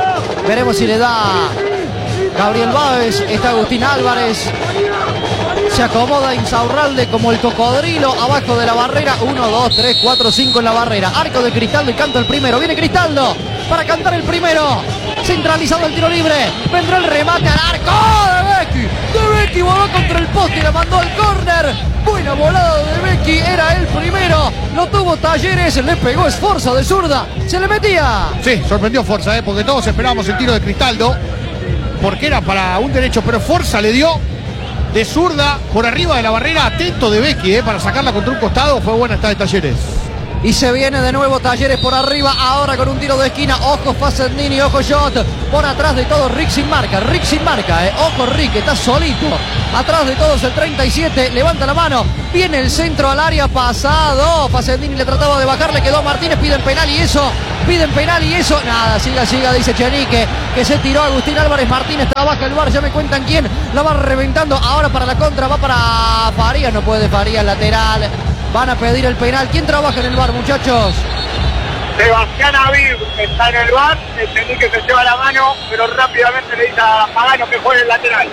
Veremos si le da Gabriel Báez. Está Agustín Álvarez. Se acomoda Insaurralde como el cocodrilo abajo de la barrera. uno, dos, tres, cuatro, cinco en la barrera. Arco de Cristaldo y canta el primero. Viene Cristaldo para cantar el primero. Centralizado el tiro libre. Vendrá el remate al arco de Becchi. De Becchi voló contra el poste y la mandó al córner. Buena volada de Becchi. Era el primero. Lo tuvo Talleres. Le pegó Sforza de zurda. Se le metía. Sí, sorprendió Forza, ¿eh? Porque todos esperábamos el tiro de Cristaldo. Porque era para un derecho, pero Forza le dio de zurda por arriba de la barrera. Atento de Becchi, ¿eh? Para sacarla contra un costado. Fue buena esta de Talleres. Y se viene de nuevo Talleres por arriba, ahora con un tiro de esquina. Ojo Facendini, ojo Shot. Por atrás de todos Rick sin marca, Rick sin marca, eh. Ojo Rick, está solito. Atrás de todos el treinta y siete, levanta la mano. Viene el centro al área, pasado. Facendini le trataba de bajar, le quedó a Martínez, piden penal y eso. Piden penal y eso. Nada, siga, siga, dice Chenique, que se tiró Agustín Álvarez. Martínez trabaja el bar, ya me cuentan quién. La va reventando, ahora para la contra, va para Farías, no puede Farías, lateral. Van a pedir el penal. ¿Quién trabaja en el bar, muchachos? Sebastián Aviv está en el bar, el Chenique se lleva la mano, pero rápidamente le dice a Pagano que juegue el lateral.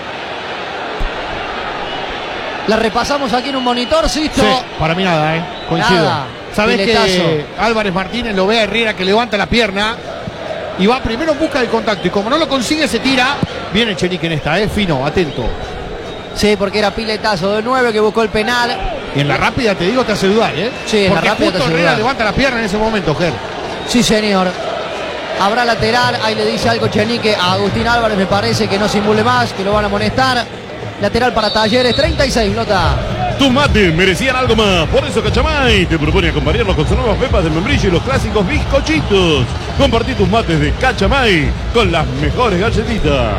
La repasamos aquí en un monitor, Sisto. Sí, para mí nada, ¿eh? Coincido. Nada. Sabés Piletazo. que Álvarez Martínez lo ve a Herrera que levanta la pierna y va primero en busca del contacto. Y como no lo consigue, se tira. Viene Chenique en esta, ¿eh? Fino, atento. Sí, porque era piletazo de nueve que buscó el penal. Y en la rápida, te digo, te hace dudar, ¿eh? Sí, en la porque rápida te justo hace Herrera dudar. levanta la pierna en ese momento, Ger. Sí, señor. Habrá lateral, ahí le dice algo Chenique a Agustín Álvarez, me parece que no simule más, que lo van a amonestar. Lateral para Talleres, treinta y seis, Lota. Tus mates merecían algo más, por eso Cachamay te propone acompañarlos con sus nuevas pepas de membrillo y los clásicos bizcochitos. Compartí tus mates de Cachamay con las mejores galletitas.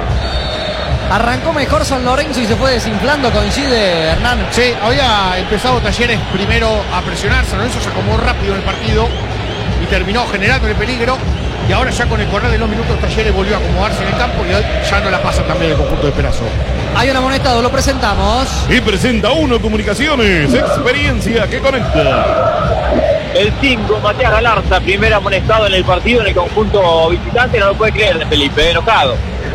Arrancó mejor San Lorenzo y se fue desinflando, coincide Hernán. Sí, había empezado Talleres primero a presionar. San Lorenzo se acomodó rápido en el partido y terminó generando el peligro. Y ahora ya con el correr de los minutos Talleres volvió a acomodarse en el campo y ya no la pasa también el conjunto de Perazo. Hay un amonestado, lo presentamos. Y presenta Uno Comunicaciones, experiencia que conecta. El cinco, Matías Galarza, primer amonestado en el partido en el conjunto visitante. No lo puede creer de Felipe, enojado.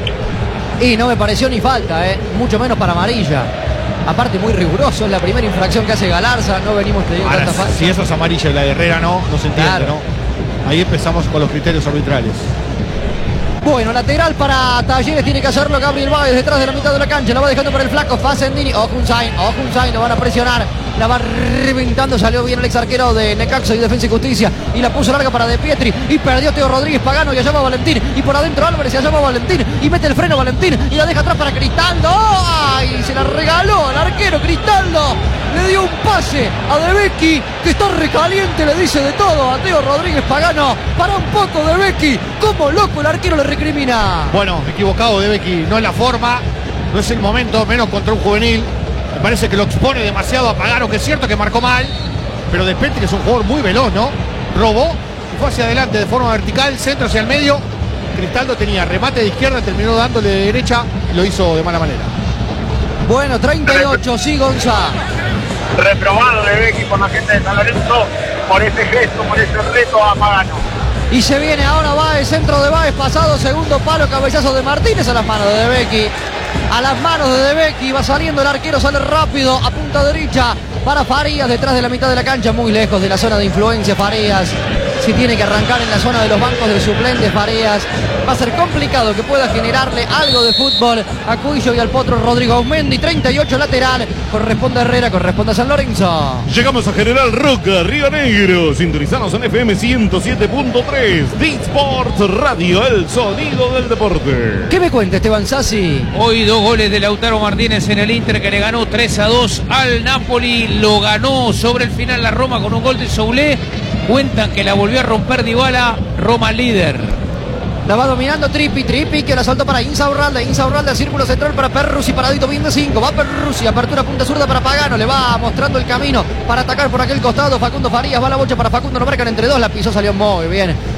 Y no me pareció ni falta, eh. Mucho menos para amarilla. Aparte muy riguroso, es la primera infracción que hace Galarza. No venimos teniendo Ahora, tanta falta. si eso es amarilla y la de Herrera no, no se entiende, Claro. ¿no? Ahí empezamos con los criterios arbitrales. Bueno, lateral para Talleres, tiene que hacerlo Gabriel Báez detrás de la mitad de la cancha, la va dejando para el flaco Facendini, ojo un sign, ojo un sign, lo van a presionar, la va reventando, salió bien el ex arquero de Necaxa y Defensa y Justicia, y la puso larga para De Pietri, y perdió Teo Rodríguez Pagano, y allá va Valentín, y por adentro Álvarez, y allá va Valentín, y mete el freno Valentín, y la deja atrás para Cristaldo, ¡ay! Se la regaló al arquero Cristaldo, le dio un pase a De Becchi, que está recaliente, le dice de todo a Teo Rodríguez Pagano, para un poco De Becchi, como loco el arquero le recrimina. Bueno, equivocado de Becchi, no es la forma, no es el momento, menos contra un juvenil. Me parece que lo expone demasiado a Pagano, que es cierto que marcó mal, pero De Petri es un jugador muy veloz, ¿no? Robó y fue hacia adelante de forma vertical, centro hacia el medio. Cristaldo tenía remate de izquierda, terminó dándole de derecha y lo hizo de mala manera. Bueno, treinta y ocho, sí, Gonza. Reprobado de Becchi por la gente de San Lorenzo por ese gesto, por ese reto a Pagano. Y se viene ahora Báez, centro de Báez, pasado, segundo palo, cabezazo de Martínez a las manos de De Becchi. A las manos de De Becchi, va saliendo el arquero, sale rápido, a punta derecha para Farías, detrás de la mitad de la cancha, muy lejos de la zona de influencia Farías. Si tiene que arrancar en la zona de los bancos de suplentes Farías, va a ser complicado que pueda generarle algo de fútbol a Cuillo y al potro Rodrigo Aumendi. Treinta y ocho lateral, corresponde a Herrera, corresponde a San Lorenzo. Llegamos a General Roca, Río Negro. Sintonizanos en F M ciento siete punto tres. D-Sports Radio, el sonido del deporte. ¿Qué me cuenta Esteban Sassi? Hoy dos goles de Lautaro Martínez en el Inter, que le ganó tres a dos al Napoli. Lo ganó sobre el final la Roma con un gol de Soulé. Cuentan que la volvió a romper Dybala. Roma líder. La va dominando Trippi, Trippi que la saltó para Insaurralde, Insaurralde al círculo central para Perruzzi, paradito bien de cinco, va Perruzzi, apertura punta zurda para Pagano, le va mostrando el camino para atacar por aquel costado, Facundo Farías, va la bocha para Facundo, lo marcan entre dos, la pisó, salió muy bien,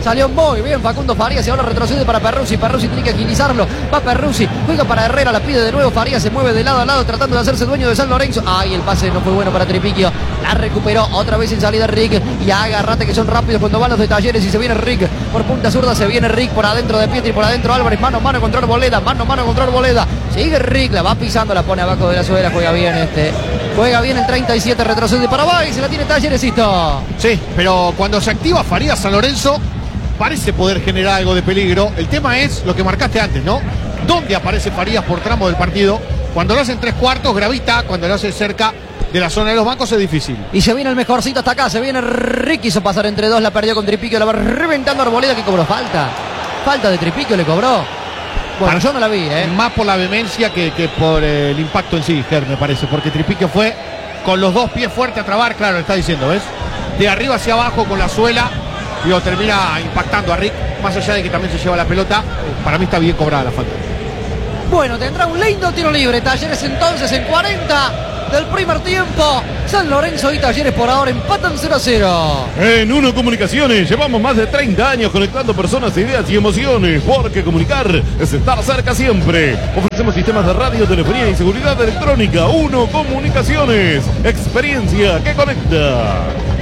Salió muy bien Facundo Farías y ahora retrocede para Perruzzi. Perruzzi tiene que agilizarlo. Va Perruzzi, juega para Herrera, la pide de nuevo Farías, se mueve de lado a lado tratando de hacerse dueño de San Lorenzo. Ay, el pase no fue bueno para Tripiquio. La recuperó otra vez en salida Rick. Y agárrate que son rápidos cuando van los de Talleres y se viene Rick. Por punta zurda se viene Rick, por adentro de Pietri, por adentro Álvarez. Mano a mano contra Arboleda, mano a mano contra Arboleda. Sigue Rick, la va pisando, la pone abajo de la suela. Juega bien este. Juega bien el treinta y siete, retrocede para Bay, se la tiene Talleresito. Sí, pero cuando se activa Farías San Lorenzo, parece poder generar algo de peligro. El tema es lo que marcaste antes, ¿no? ¿Dónde aparece Farías por tramo del partido? Cuando lo hace en tres cuartos, gravita. Cuando lo hace cerca de la zona de los bancos es difícil. Y se viene el mejorcito hasta acá, se viene Rick, quiso pasar entre dos, la perdió con Tripiquio, la va reventando Arboleda que cobró falta. Falta de Tripiquio le cobró. Bueno, Para, yo no la vi, ¿eh? Más por la vehemencia que, que por eh, el impacto en sí, Ger, me parece. Porque Tripiquio fue con los dos pies fuertes a trabar, claro, le está diciendo, ¿ves? De arriba hacia abajo con la suela y lo termina impactando a Rick. Más allá de que también se lleva la pelota, para mí está bien cobrada la falta. Bueno, tendrá un lindo tiro libre. Talleres entonces en cuarenta del primer tiempo. San Lorenzo y Talleres por ahora empatan cero a cero. En Uno Comunicaciones llevamos más de treinta años conectando personas, ideas y emociones, porque comunicar es estar cerca siempre. Ofrecemos sistemas de radio, telefonía y seguridad electrónica. Uno Comunicaciones, experiencia que conecta.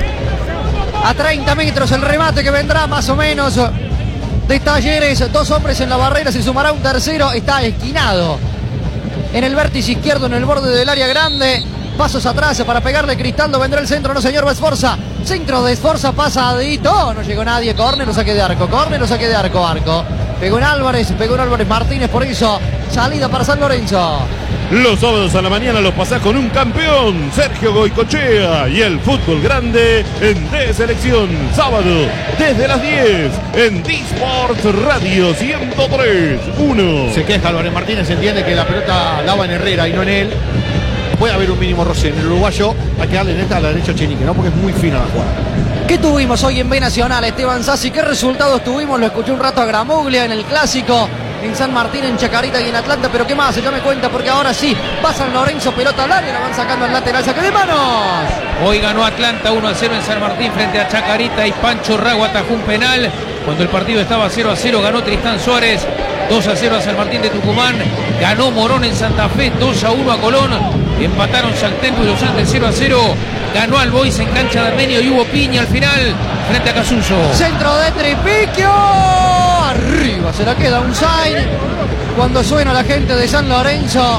A treinta metros el remate que vendrá más o menos de Talleres. Dos hombres en la barrera, se sumará un tercero. Está esquinado en el vértice izquierdo, en el borde del área grande. Pasos atrás para pegarle Cristaldo. Vendrá el centro, no señor, va Esforza. Centro de Esforza, pasadito. No llegó nadie. Córner o saque de arco. Córner o saque de arco. Arco. Pegó en Álvarez, pegó en Álvarez Martínez. Por eso, salida para San Lorenzo. Los sábados a la mañana los pasás con un campeón, Sergio Goicochea, y el fútbol grande en D-Selección. Sábado desde las diez en D-Sports Radio ciento tres punto uno. Se queja Álvarez Martínez, entiende que la pelota la va en Herrera y no en él. Puede haber un mínimo roce en el uruguayo. Hay que darle neta a la derecha a Chenique, ¿no? Porque es muy fina la jugada. ¿Qué tuvimos hoy en B Nacional, Esteban Sassi? ¿Qué resultados tuvimos? Lo escuché un rato a Gramuglia en el Clásico, en San Martín, en Chacarita y en Atlanta, pero ¿qué más? Ya me cuenta, porque ahora sí, va San Lorenzo, pelota al área, la van sacando al lateral, saque de manos. Hoy ganó Atlanta uno a cero en San Martín frente a Chacarita y Pancho Rago atajó un penal. Cuando el partido estaba cero a cero, ganó Tristán Suárez dos a cero a San Martín de Tucumán. Ganó Morón en Santa Fe dos a uno a Colón. Empataron Saltempo y Los Andes cero a cero. Ganó Albois en cancha de Armenio y hubo piña al final frente a Casunzo. Centro de Tripiquio. Arriba se la queda un sign. Cuando suena la gente de San Lorenzo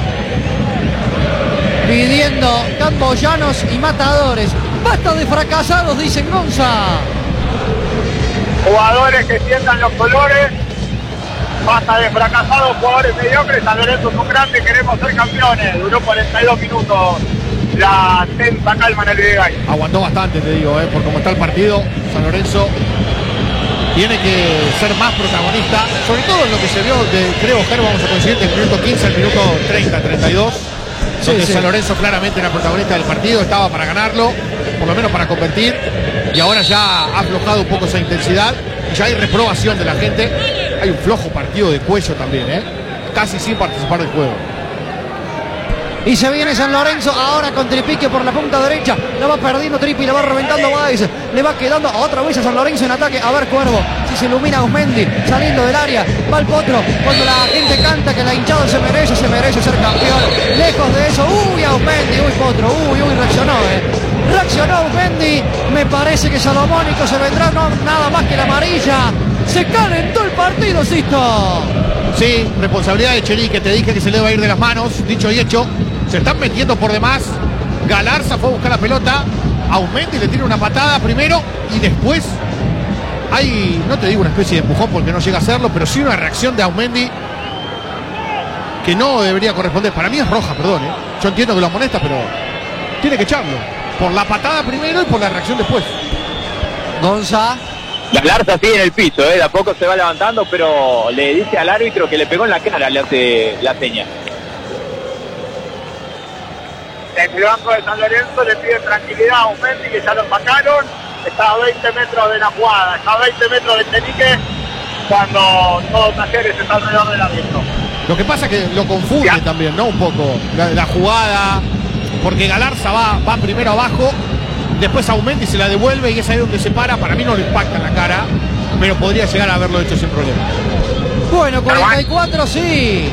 pidiendo camboyanos y matadores. Basta de fracasados, dicen Gonza. Jugadores que sientan los colores. Basta de fracasados, jugadores mediocres. San Lorenzo es un grande, queremos ser campeones. Duró cuarenta y dos minutos la tensa calma en el Videgay. Aguantó bastante, te digo, ¿eh? Por cómo está el partido. San Lorenzo tiene que ser más protagonista, sobre todo en lo que se vio, de, creo, Ger, vamos a conseguir del minuto quince al minuto treinta, treinta y dos. Sí, donde sí. San Lorenzo claramente era protagonista del partido, estaba para ganarlo, por lo menos para convertir, y ahora ya ha aflojado un poco esa intensidad, ya hay reprobación de la gente, hay un flojo partido de Cuello también, ¿eh? Casi sin participar del juego. Y se viene San Lorenzo ahora con Tripiquio por la punta derecha. La va perdiendo Tripi, la va reventando Báez. Le va quedando otra vez a San Lorenzo en ataque. A ver, Cuervo, si se ilumina Ausmendi saliendo del área. Va el Potro. Cuando la gente canta que la hinchada se merece, se merece ser campeón. Lejos de eso. Uy, Ausmendi, uy, Potro. Uy, uy, reaccionó, eh. Reaccionó Ausmendi. Me parece que Salomónico se vendrá, no nada más que la amarilla. Se calentó el partido, Sisto. Sí, responsabilidad de Chenique, te dije que se le va a ir de las manos, dicho y hecho. Se están metiendo por demás. Galarza fue a buscar la pelota. Ausmendi le tira una patada primero y después hay, no te digo una especie de empujón porque no llega a hacerlo, pero sí una reacción de Ausmendi que no debería corresponder. Para mí es roja, perdón, ¿eh? Yo entiendo que lo amonesta, pero tiene que echarlo. Por la patada primero y por la reacción después. Gonza. Galarza sigue en el piso, ¿eh? De a poco se va levantando, pero le dice al árbitro que le pegó en la cara, le hace la seña. En el banco de San Lorenzo le piden tranquilidad a Ausmendi, que ya lo sacaron. Está a veinte metros de la jugada, está a veinte metros de Chenique, cuando todos Talleres está alrededor del árbitro. Lo que pasa es que lo confunde Ya. también, ¿no? Un poco la, la jugada, porque Galarza va, va primero abajo, después Ausmendi se la devuelve y es ahí donde se para. Para mí no le impacta en la cara, pero podría llegar a haberlo hecho sin problema. Bueno, cuarenta y cuatro, sí.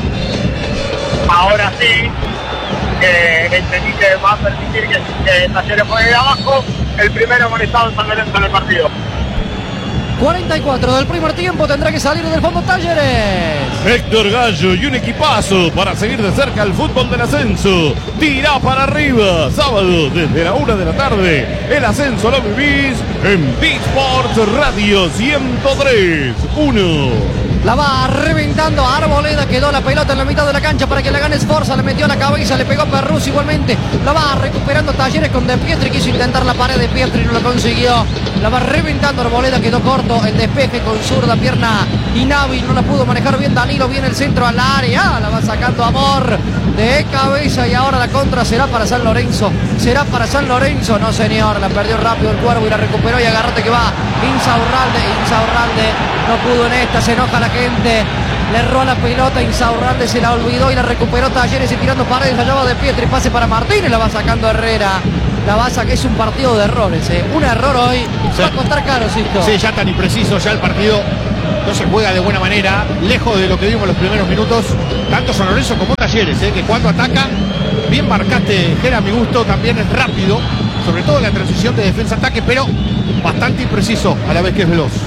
Ahora sí, que el Chenique va a permitir que, que Talleres juegue de abajo. El primero amonestado en San Lorenzo en el partido. cuarenta y cuatro del primer tiempo, tendrá que salir del fondo Talleres. Héctor Gallo y un equipazo para seguir de cerca el fútbol del ascenso. Tira para arriba, sábado desde la una de la tarde. El ascenso lo vivís en B-Sports Radio ciento tres punto uno. La va reventando Arboleda, quedó la pelota en la mitad de la cancha para que la gane Sforza, le metió la cabeza, le pegó a Perruz igualmente. La va recuperando Talleres con De Pietri, quiso intentar la pared de Pietri, no lo consiguió. La va reventando Arboleda, quedó corto el despeje con zurda, pierna inhábil, no la pudo manejar bien Danilo, viene el centro al área, la va sacando Amor de cabeza y ahora la contra será para San Lorenzo. Será para San Lorenzo, no señor, la perdió rápido el Cuervo y la recuperó y agarrate que va Insaurralde, Insaurralde no pudo en esta, se enoja la gente, le erró la pelota, Insaurralde se la olvidó y la recuperó Talleres y tirando paredes, allá va De Pietri, pase para Martínez, la va sacando Herrera. La va a sacar, es un partido de errores, ¿eh? Un error hoy sí. Va a costar caro, Sisto. Sí, ya tan impreciso, ya el partido no se juega de buena manera, lejos de lo que vimos en los primeros minutos, tanto San Lorenzo como Talleres, ¿eh? Que cuando ataca, bien marcaste, Gera, a mi gusto, también es rápido, sobre todo en la transición de defensa-ataque, pero bastante impreciso a la vez que es veloz.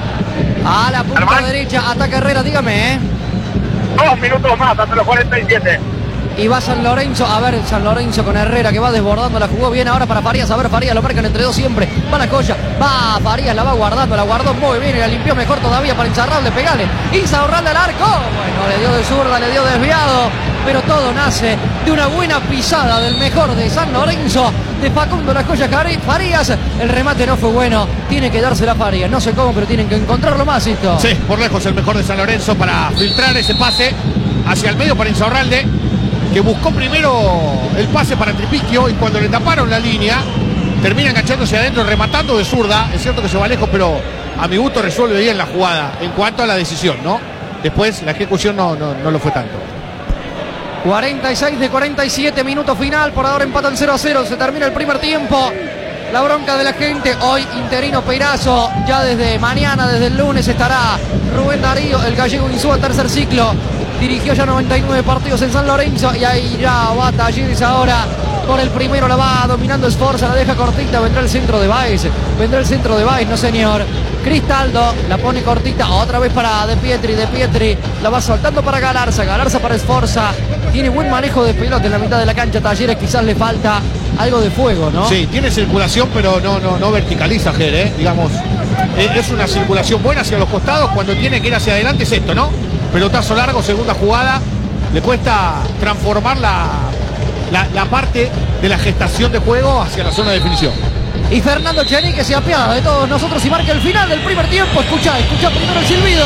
A la punta Armán. Derecha, ataca Herrera, dígame, ¿eh? Dos minutos más, hasta los cuarenta y siete. Y va San Lorenzo, a ver San Lorenzo con Herrera que va desbordando, la jugó bien ahora para Farías, a ver Farías, lo marcan entre dos siempre, va la Colla, va Farías, la va guardando, la guardó muy bien y la limpió mejor todavía para Insaurralde, pegale, Insaurralde al arco, bueno, le dio de zurda, le dio desviado, pero todo nace de una buena pisada del mejor de San Lorenzo, de Facundo La Colla Farías, el remate no fue bueno, tiene que dársela a Farías, no sé cómo, pero tienen que encontrarlo más, esto. Sí, por lejos el mejor de San Lorenzo para filtrar ese pase hacia el medio para Insaurralde, que buscó primero el pase para Tripiquio y cuando le taparon la línea termina enganchándose adentro, rematando de zurda. Es cierto que se va lejos, pero a mi gusto resuelve bien la jugada en cuanto a la decisión, ¿no? Después la ejecución no, no, no lo fue tanto. cuarenta y seis de cuarenta y siete, minuto final, por ahora empatan cero a cero, se termina el primer tiempo. La bronca de la gente, hoy interino Peirazo, ya desde mañana, desde el lunes estará Rubén Darío, el gallego Insúa, tercer ciclo. Dirigió ya noventa y nueve partidos en San Lorenzo y ahí ya va Talleres ahora por el primero, la va dominando Sforza, la deja cortita, vendrá el centro de Baez, vendrá el centro de Baez, no señor. Cristaldo la pone cortita, otra vez para De Pietri, De Pietri la va soltando para Galarza, Galarza para Sforza, tiene buen manejo de pelota en la mitad de la cancha, Talleres quizás le falta algo de fuego, ¿no? Sí, tiene circulación pero no, no, no verticaliza, Ger, ¿eh? Digamos, es una circulación buena hacia los costados, cuando tiene que ir hacia adelante es esto, ¿no? Pelotazo largo, segunda jugada, le cuesta transformar la, la, la parte de la gestación de juego hacia la zona de definición. Y Fernando Chenique se apiada de todos nosotros y marca el final del primer tiempo. Escucha, escucha primero el silbido.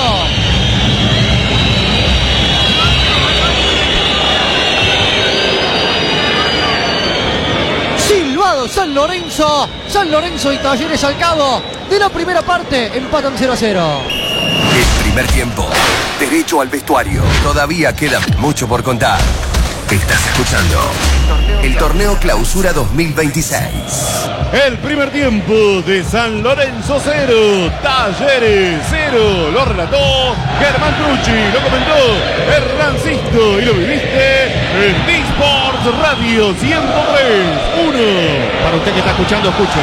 Silbado San Lorenzo, San Lorenzo y Talleres al cabo de la primera parte, empatan cero a cero. El primer tiempo, derecho al vestuario. Todavía queda mucho por contar. Estás escuchando el Torneo Clausura dos mil veintiséis. El primer tiempo de San Lorenzo cero, Talleres cero. Lo relató Germán Trucci, lo comentó Hernán Sisto y lo viviste en B-Sports Radio ciento tres punto uno. Para usted que está escuchando, escuche.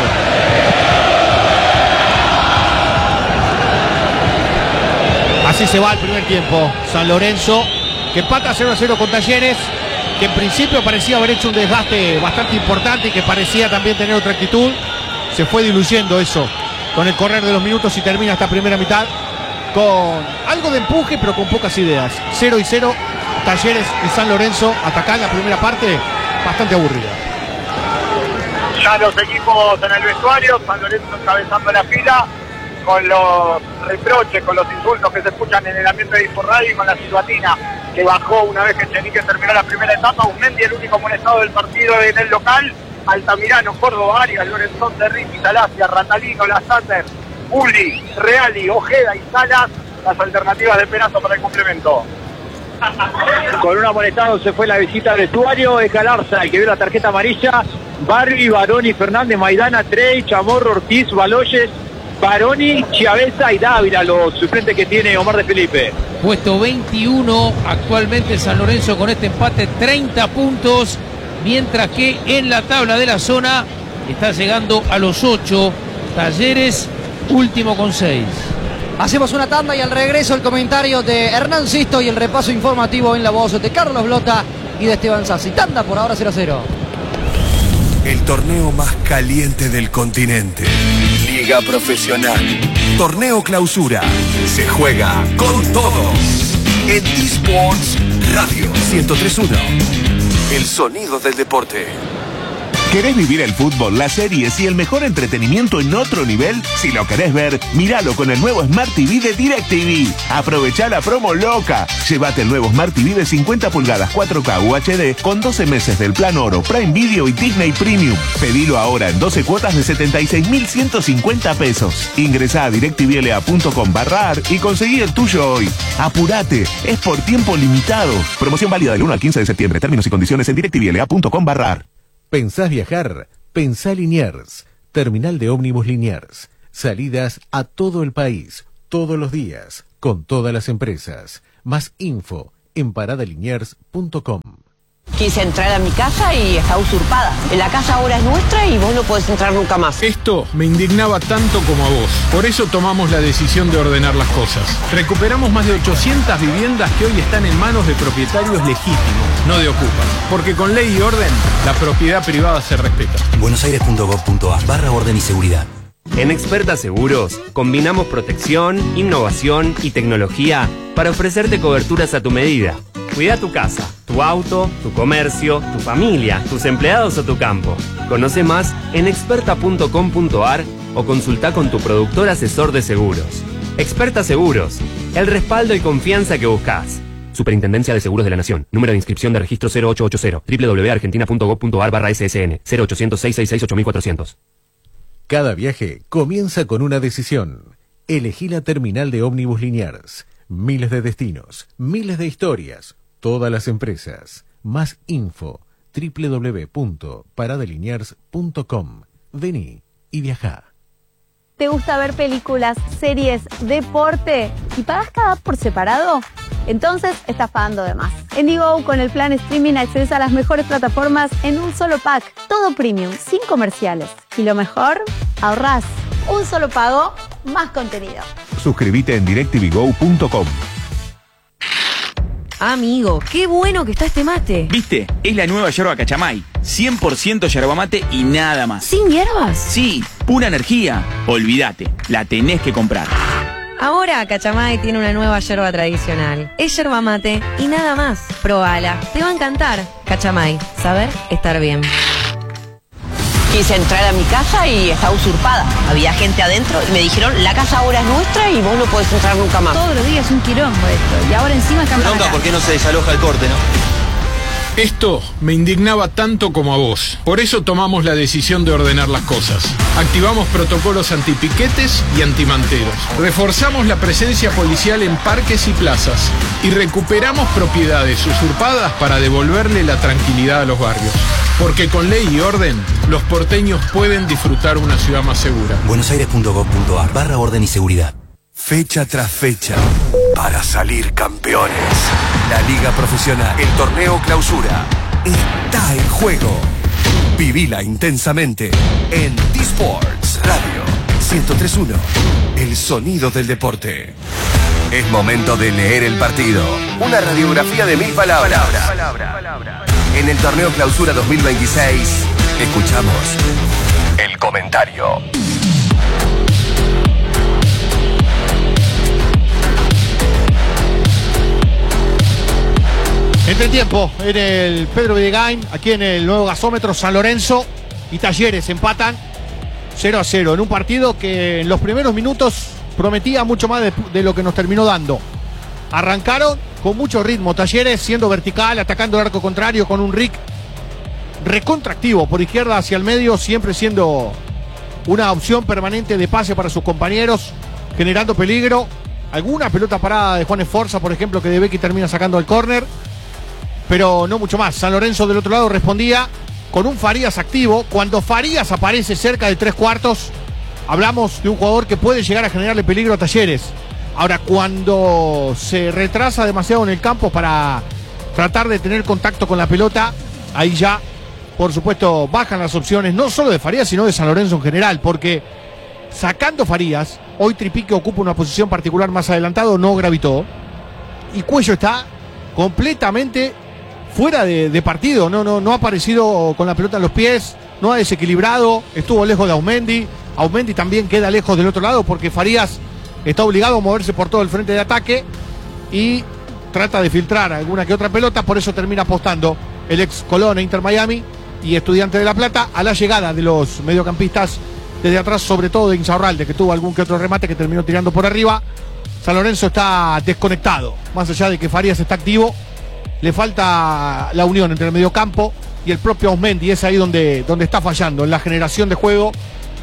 Así se va el primer tiempo. San Lorenzo que empata cero a cero con Talleres, que en principio parecía haber hecho un desgaste bastante importante y que parecía también tener otra actitud. Se fue diluyendo eso con el correr de los minutos y termina esta primera mitad con algo de empuje pero con pocas ideas. cero y cero, Talleres y San Lorenzo atacando la primera parte, bastante aburrida. Ya los equipos en el vestuario, San Lorenzo encabezando la fila, con los reproches, con los insultos que se escuchan en el ambiente de Inforradio y con la silbatina que bajó una vez que Chenique terminó la primera etapa. Uzmendi, el único molestado del partido en el local. Altamirano, Córdoba, Arias, Lorenzón, Territi, Salacia, Ratalino, Lazater, Uli, Reali, Ojeda y Salas, las alternativas de Penazo para el complemento. Con un amonestado se fue la visita al vestuario. Es Galarza el que vio la tarjeta amarilla. Barri, Baroni, Fernández, Maidana, Trey, Chamorro, Ortiz, Baloyes, Baroni, Chiavesa y Dávila, los suplentes que tiene Omar de Felipe. Puesto veintiuno actualmente San Lorenzo con este empate, treinta puntos, mientras que en la tabla de la zona está llegando a los ocho. Talleres, último con seis. Hacemos una tanda y al regreso el comentario de Hernán Sisto y el repaso informativo en la voz de Carlos Blota y de Esteban Sassi. Tanda por ahora cero a cero. El torneo más caliente del continente. Liga Profesional. Torneo Clausura. Se juega con todo. En eSports Radio ciento tres punto uno. El sonido del deporte. ¿Querés vivir el fútbol, las series y el mejor entretenimiento en otro nivel? Si lo querés ver, míralo con el nuevo Smart T V de DirecTV. Aprovechá la promo loca. Llévate el nuevo Smart T V de cincuenta pulgadas cuatro K U H D con doce meses del plan Oro, Prime Video y Disney Premium. Pedilo ahora en doce cuotas de setenta y seis mil ciento cincuenta pesos. Ingresá a directvla punto com barra ar y conseguí el tuyo hoy. Apurate, es por tiempo limitado. Promoción válida del uno al quince de septiembre. Términos y condiciones en directvla punto com barra ar. ¿Pensás viajar? Pensá Liniers. Terminal de ómnibus Liniers. Salidas a todo el país, todos los días, con todas las empresas. Más info en parada liniers punto com. Quise entrar a mi casa y está usurpada. La casa ahora es nuestra y vos no podés entrar nunca más. Esto me indignaba tanto como a vos. Por eso tomamos la decisión de ordenar las cosas. Recuperamos más de ochocientas viviendas que hoy están en manos de propietarios legítimos, no de ocupas. Porque con ley y orden, la propiedad privada se respeta. buenosaires punto gov punto ar barra orden y seguridad. En Experta Seguros combinamos protección, innovación y tecnología para ofrecerte coberturas a tu medida. Cuida tu casa, tu auto, tu comercio, tu familia, tus empleados o tu campo. Conoce más en experta punto com punto ar o consulta con tu productor asesor de seguros. Experta Seguros, el respaldo y confianza que buscas. Superintendencia de Seguros de la Nación. Número de inscripción de registro cero ocho ocho cero. doble u doble u doble u punto argentina punto gov punto ar barra S S N. cero ochocientos, seiscientos sesenta y seis, ocho mil cuatrocientos. Cada viaje comienza con una decisión. Elegí la terminal de ómnibus Liniers. Miles de destinos, miles de historias, todas las empresas. Más info, doble u doble u doble u punto parada liniers punto com. Vení y viajá. ¿Te gusta ver películas, series, deporte y pagas cada por separado? Entonces estás pagando de más. En Digo, con el plan streaming accedes a las mejores plataformas en un solo pack. Todo premium, sin comerciales. Y lo mejor, ahorrás. Un solo pago, más contenido. Suscríbete en directvgo punto com. Amigo, qué bueno que está este mate. ¿Viste? Es la nueva yerba Cachamay. cien por ciento yerba mate y nada más. ¿Sin hierbas? Sí, pura energía. Olvídate, la tenés que comprar. Ahora Cachamay tiene una nueva yerba tradicional. Es yerba mate y nada más. Probala, te va a encantar. Cachamay, saber estar bien. Quise entrar a mi casa y está usurpada. Había gente adentro y me dijeron, la casa ahora es nuestra y vos no podés entrar nunca más. Todos los días un quilombo esto. Y ahora encima están para acá. ¿Por qué no se desaloja el corte, no? Esto me indignaba tanto como a vos. Por eso tomamos la decisión de ordenar las cosas. Activamos protocolos antipiquetes y antimanteros. Reforzamos la presencia policial en parques y plazas. Y recuperamos propiedades usurpadas para devolverle la tranquilidad a los barrios. Porque con ley y orden, los porteños pueden disfrutar una ciudad más segura. buenosaires punto gov punto ar barra orden y seguridad. Fecha tras fecha, para salir campeones. La Liga Profesional, el Torneo Clausura, está en juego. Vivila intensamente en eSports Radio ciento tres punto uno. El sonido del deporte. Es momento de leer el partido. Una radiografía de mil palabras. En el Torneo Clausura dos mil veintiséis, escuchamos el comentario. Entretiempo en el Pedro Videgain, aquí en el nuevo gasómetro. San Lorenzo y Talleres empatan cero a cero en un partido que en los primeros minutos prometía mucho más de, de lo que nos terminó dando. Arrancaron con mucho ritmo, Talleres siendo vertical, atacando el arco contrario con un Rick recontractivo por izquierda hacia el medio, siempre siendo una opción permanente de pase para sus compañeros, generando peligro. Alguna pelota parada de Juan Esforza, por ejemplo, que De Becchi termina sacando al córner, pero no mucho más. San Lorenzo del otro lado respondía con un Farías activo. Cuando Farías aparece cerca de tres cuartos, hablamos de un jugador que puede llegar a generarle peligro a Talleres. Ahora, cuando se retrasa demasiado en el campo para tratar de tener contacto con la pelota, ahí ya, por supuesto, bajan las opciones, no solo de Farías, sino de San Lorenzo en general, porque sacando Farías, hoy Tripique ocupa una posición particular más adelantado, no gravitó, y Cuello está completamente fuera de, de partido, no, no, no ha aparecido con la pelota en los pies, no ha desequilibrado, estuvo lejos de Aumendi, Aumendi también queda lejos del otro lado porque Farías está obligado a moverse por todo el frente de ataque y trata de filtrar alguna que otra pelota, por eso termina apostando el ex Colón e Inter Miami y Estudiante de La Plata a la llegada de los mediocampistas desde atrás, sobre todo de Insaurralde, que tuvo algún que otro remate que terminó tirando por arriba. San Lorenzo está desconectado, más allá de que Farías está activo, le falta la unión entre el mediocampo y el propio Aumendi, es ahí donde, donde está fallando, en la generación de juego,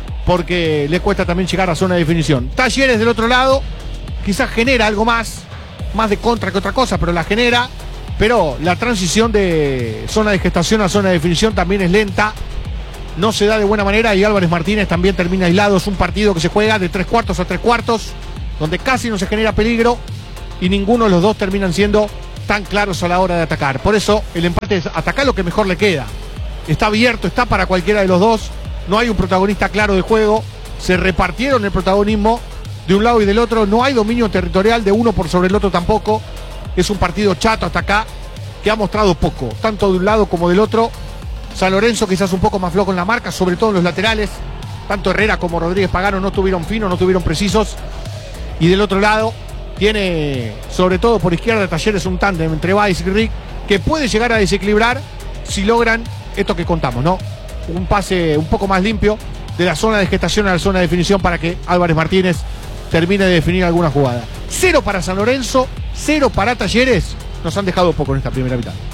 porque le cuesta también llegar a zona de definición. Talleres del otro lado, quizás genera algo más, más de contra que otra cosa, pero la genera, pero la transición de zona de gestación a zona de definición también es lenta, no se da de buena manera y Álvarez Martínez también termina aislado. Es un partido que se juega de tres cuartos a tres cuartos, donde casi no se genera peligro y ninguno de los dos terminan siendo tan claros a la hora de atacar. Por eso el empate es atacar lo que mejor le queda. Está abierto, está para cualquiera de los dos, no hay un protagonista claro de juego, se repartieron el protagonismo de un lado y del otro, no hay dominio territorial de uno por sobre el otro tampoco. Es un partido chato hasta acá que ha mostrado poco, tanto de un lado como del otro. San Lorenzo quizás un poco más flojo en la marca, sobre todo en los laterales. Tanto Herrera como Rodríguez Pagano no estuvieron finos, no estuvieron precisos. Y del otro lado tiene, sobre todo por izquierda, Talleres un tándem entre Báez y Rick, que puede llegar a desequilibrar si logran esto que contamos, ¿no? Un pase un poco más limpio de la zona de gestación a la zona de definición para que Álvarez Martínez termine de definir alguna jugada. Cero para San Lorenzo, cero para Talleres. Nos han dejado poco en esta primera mitad.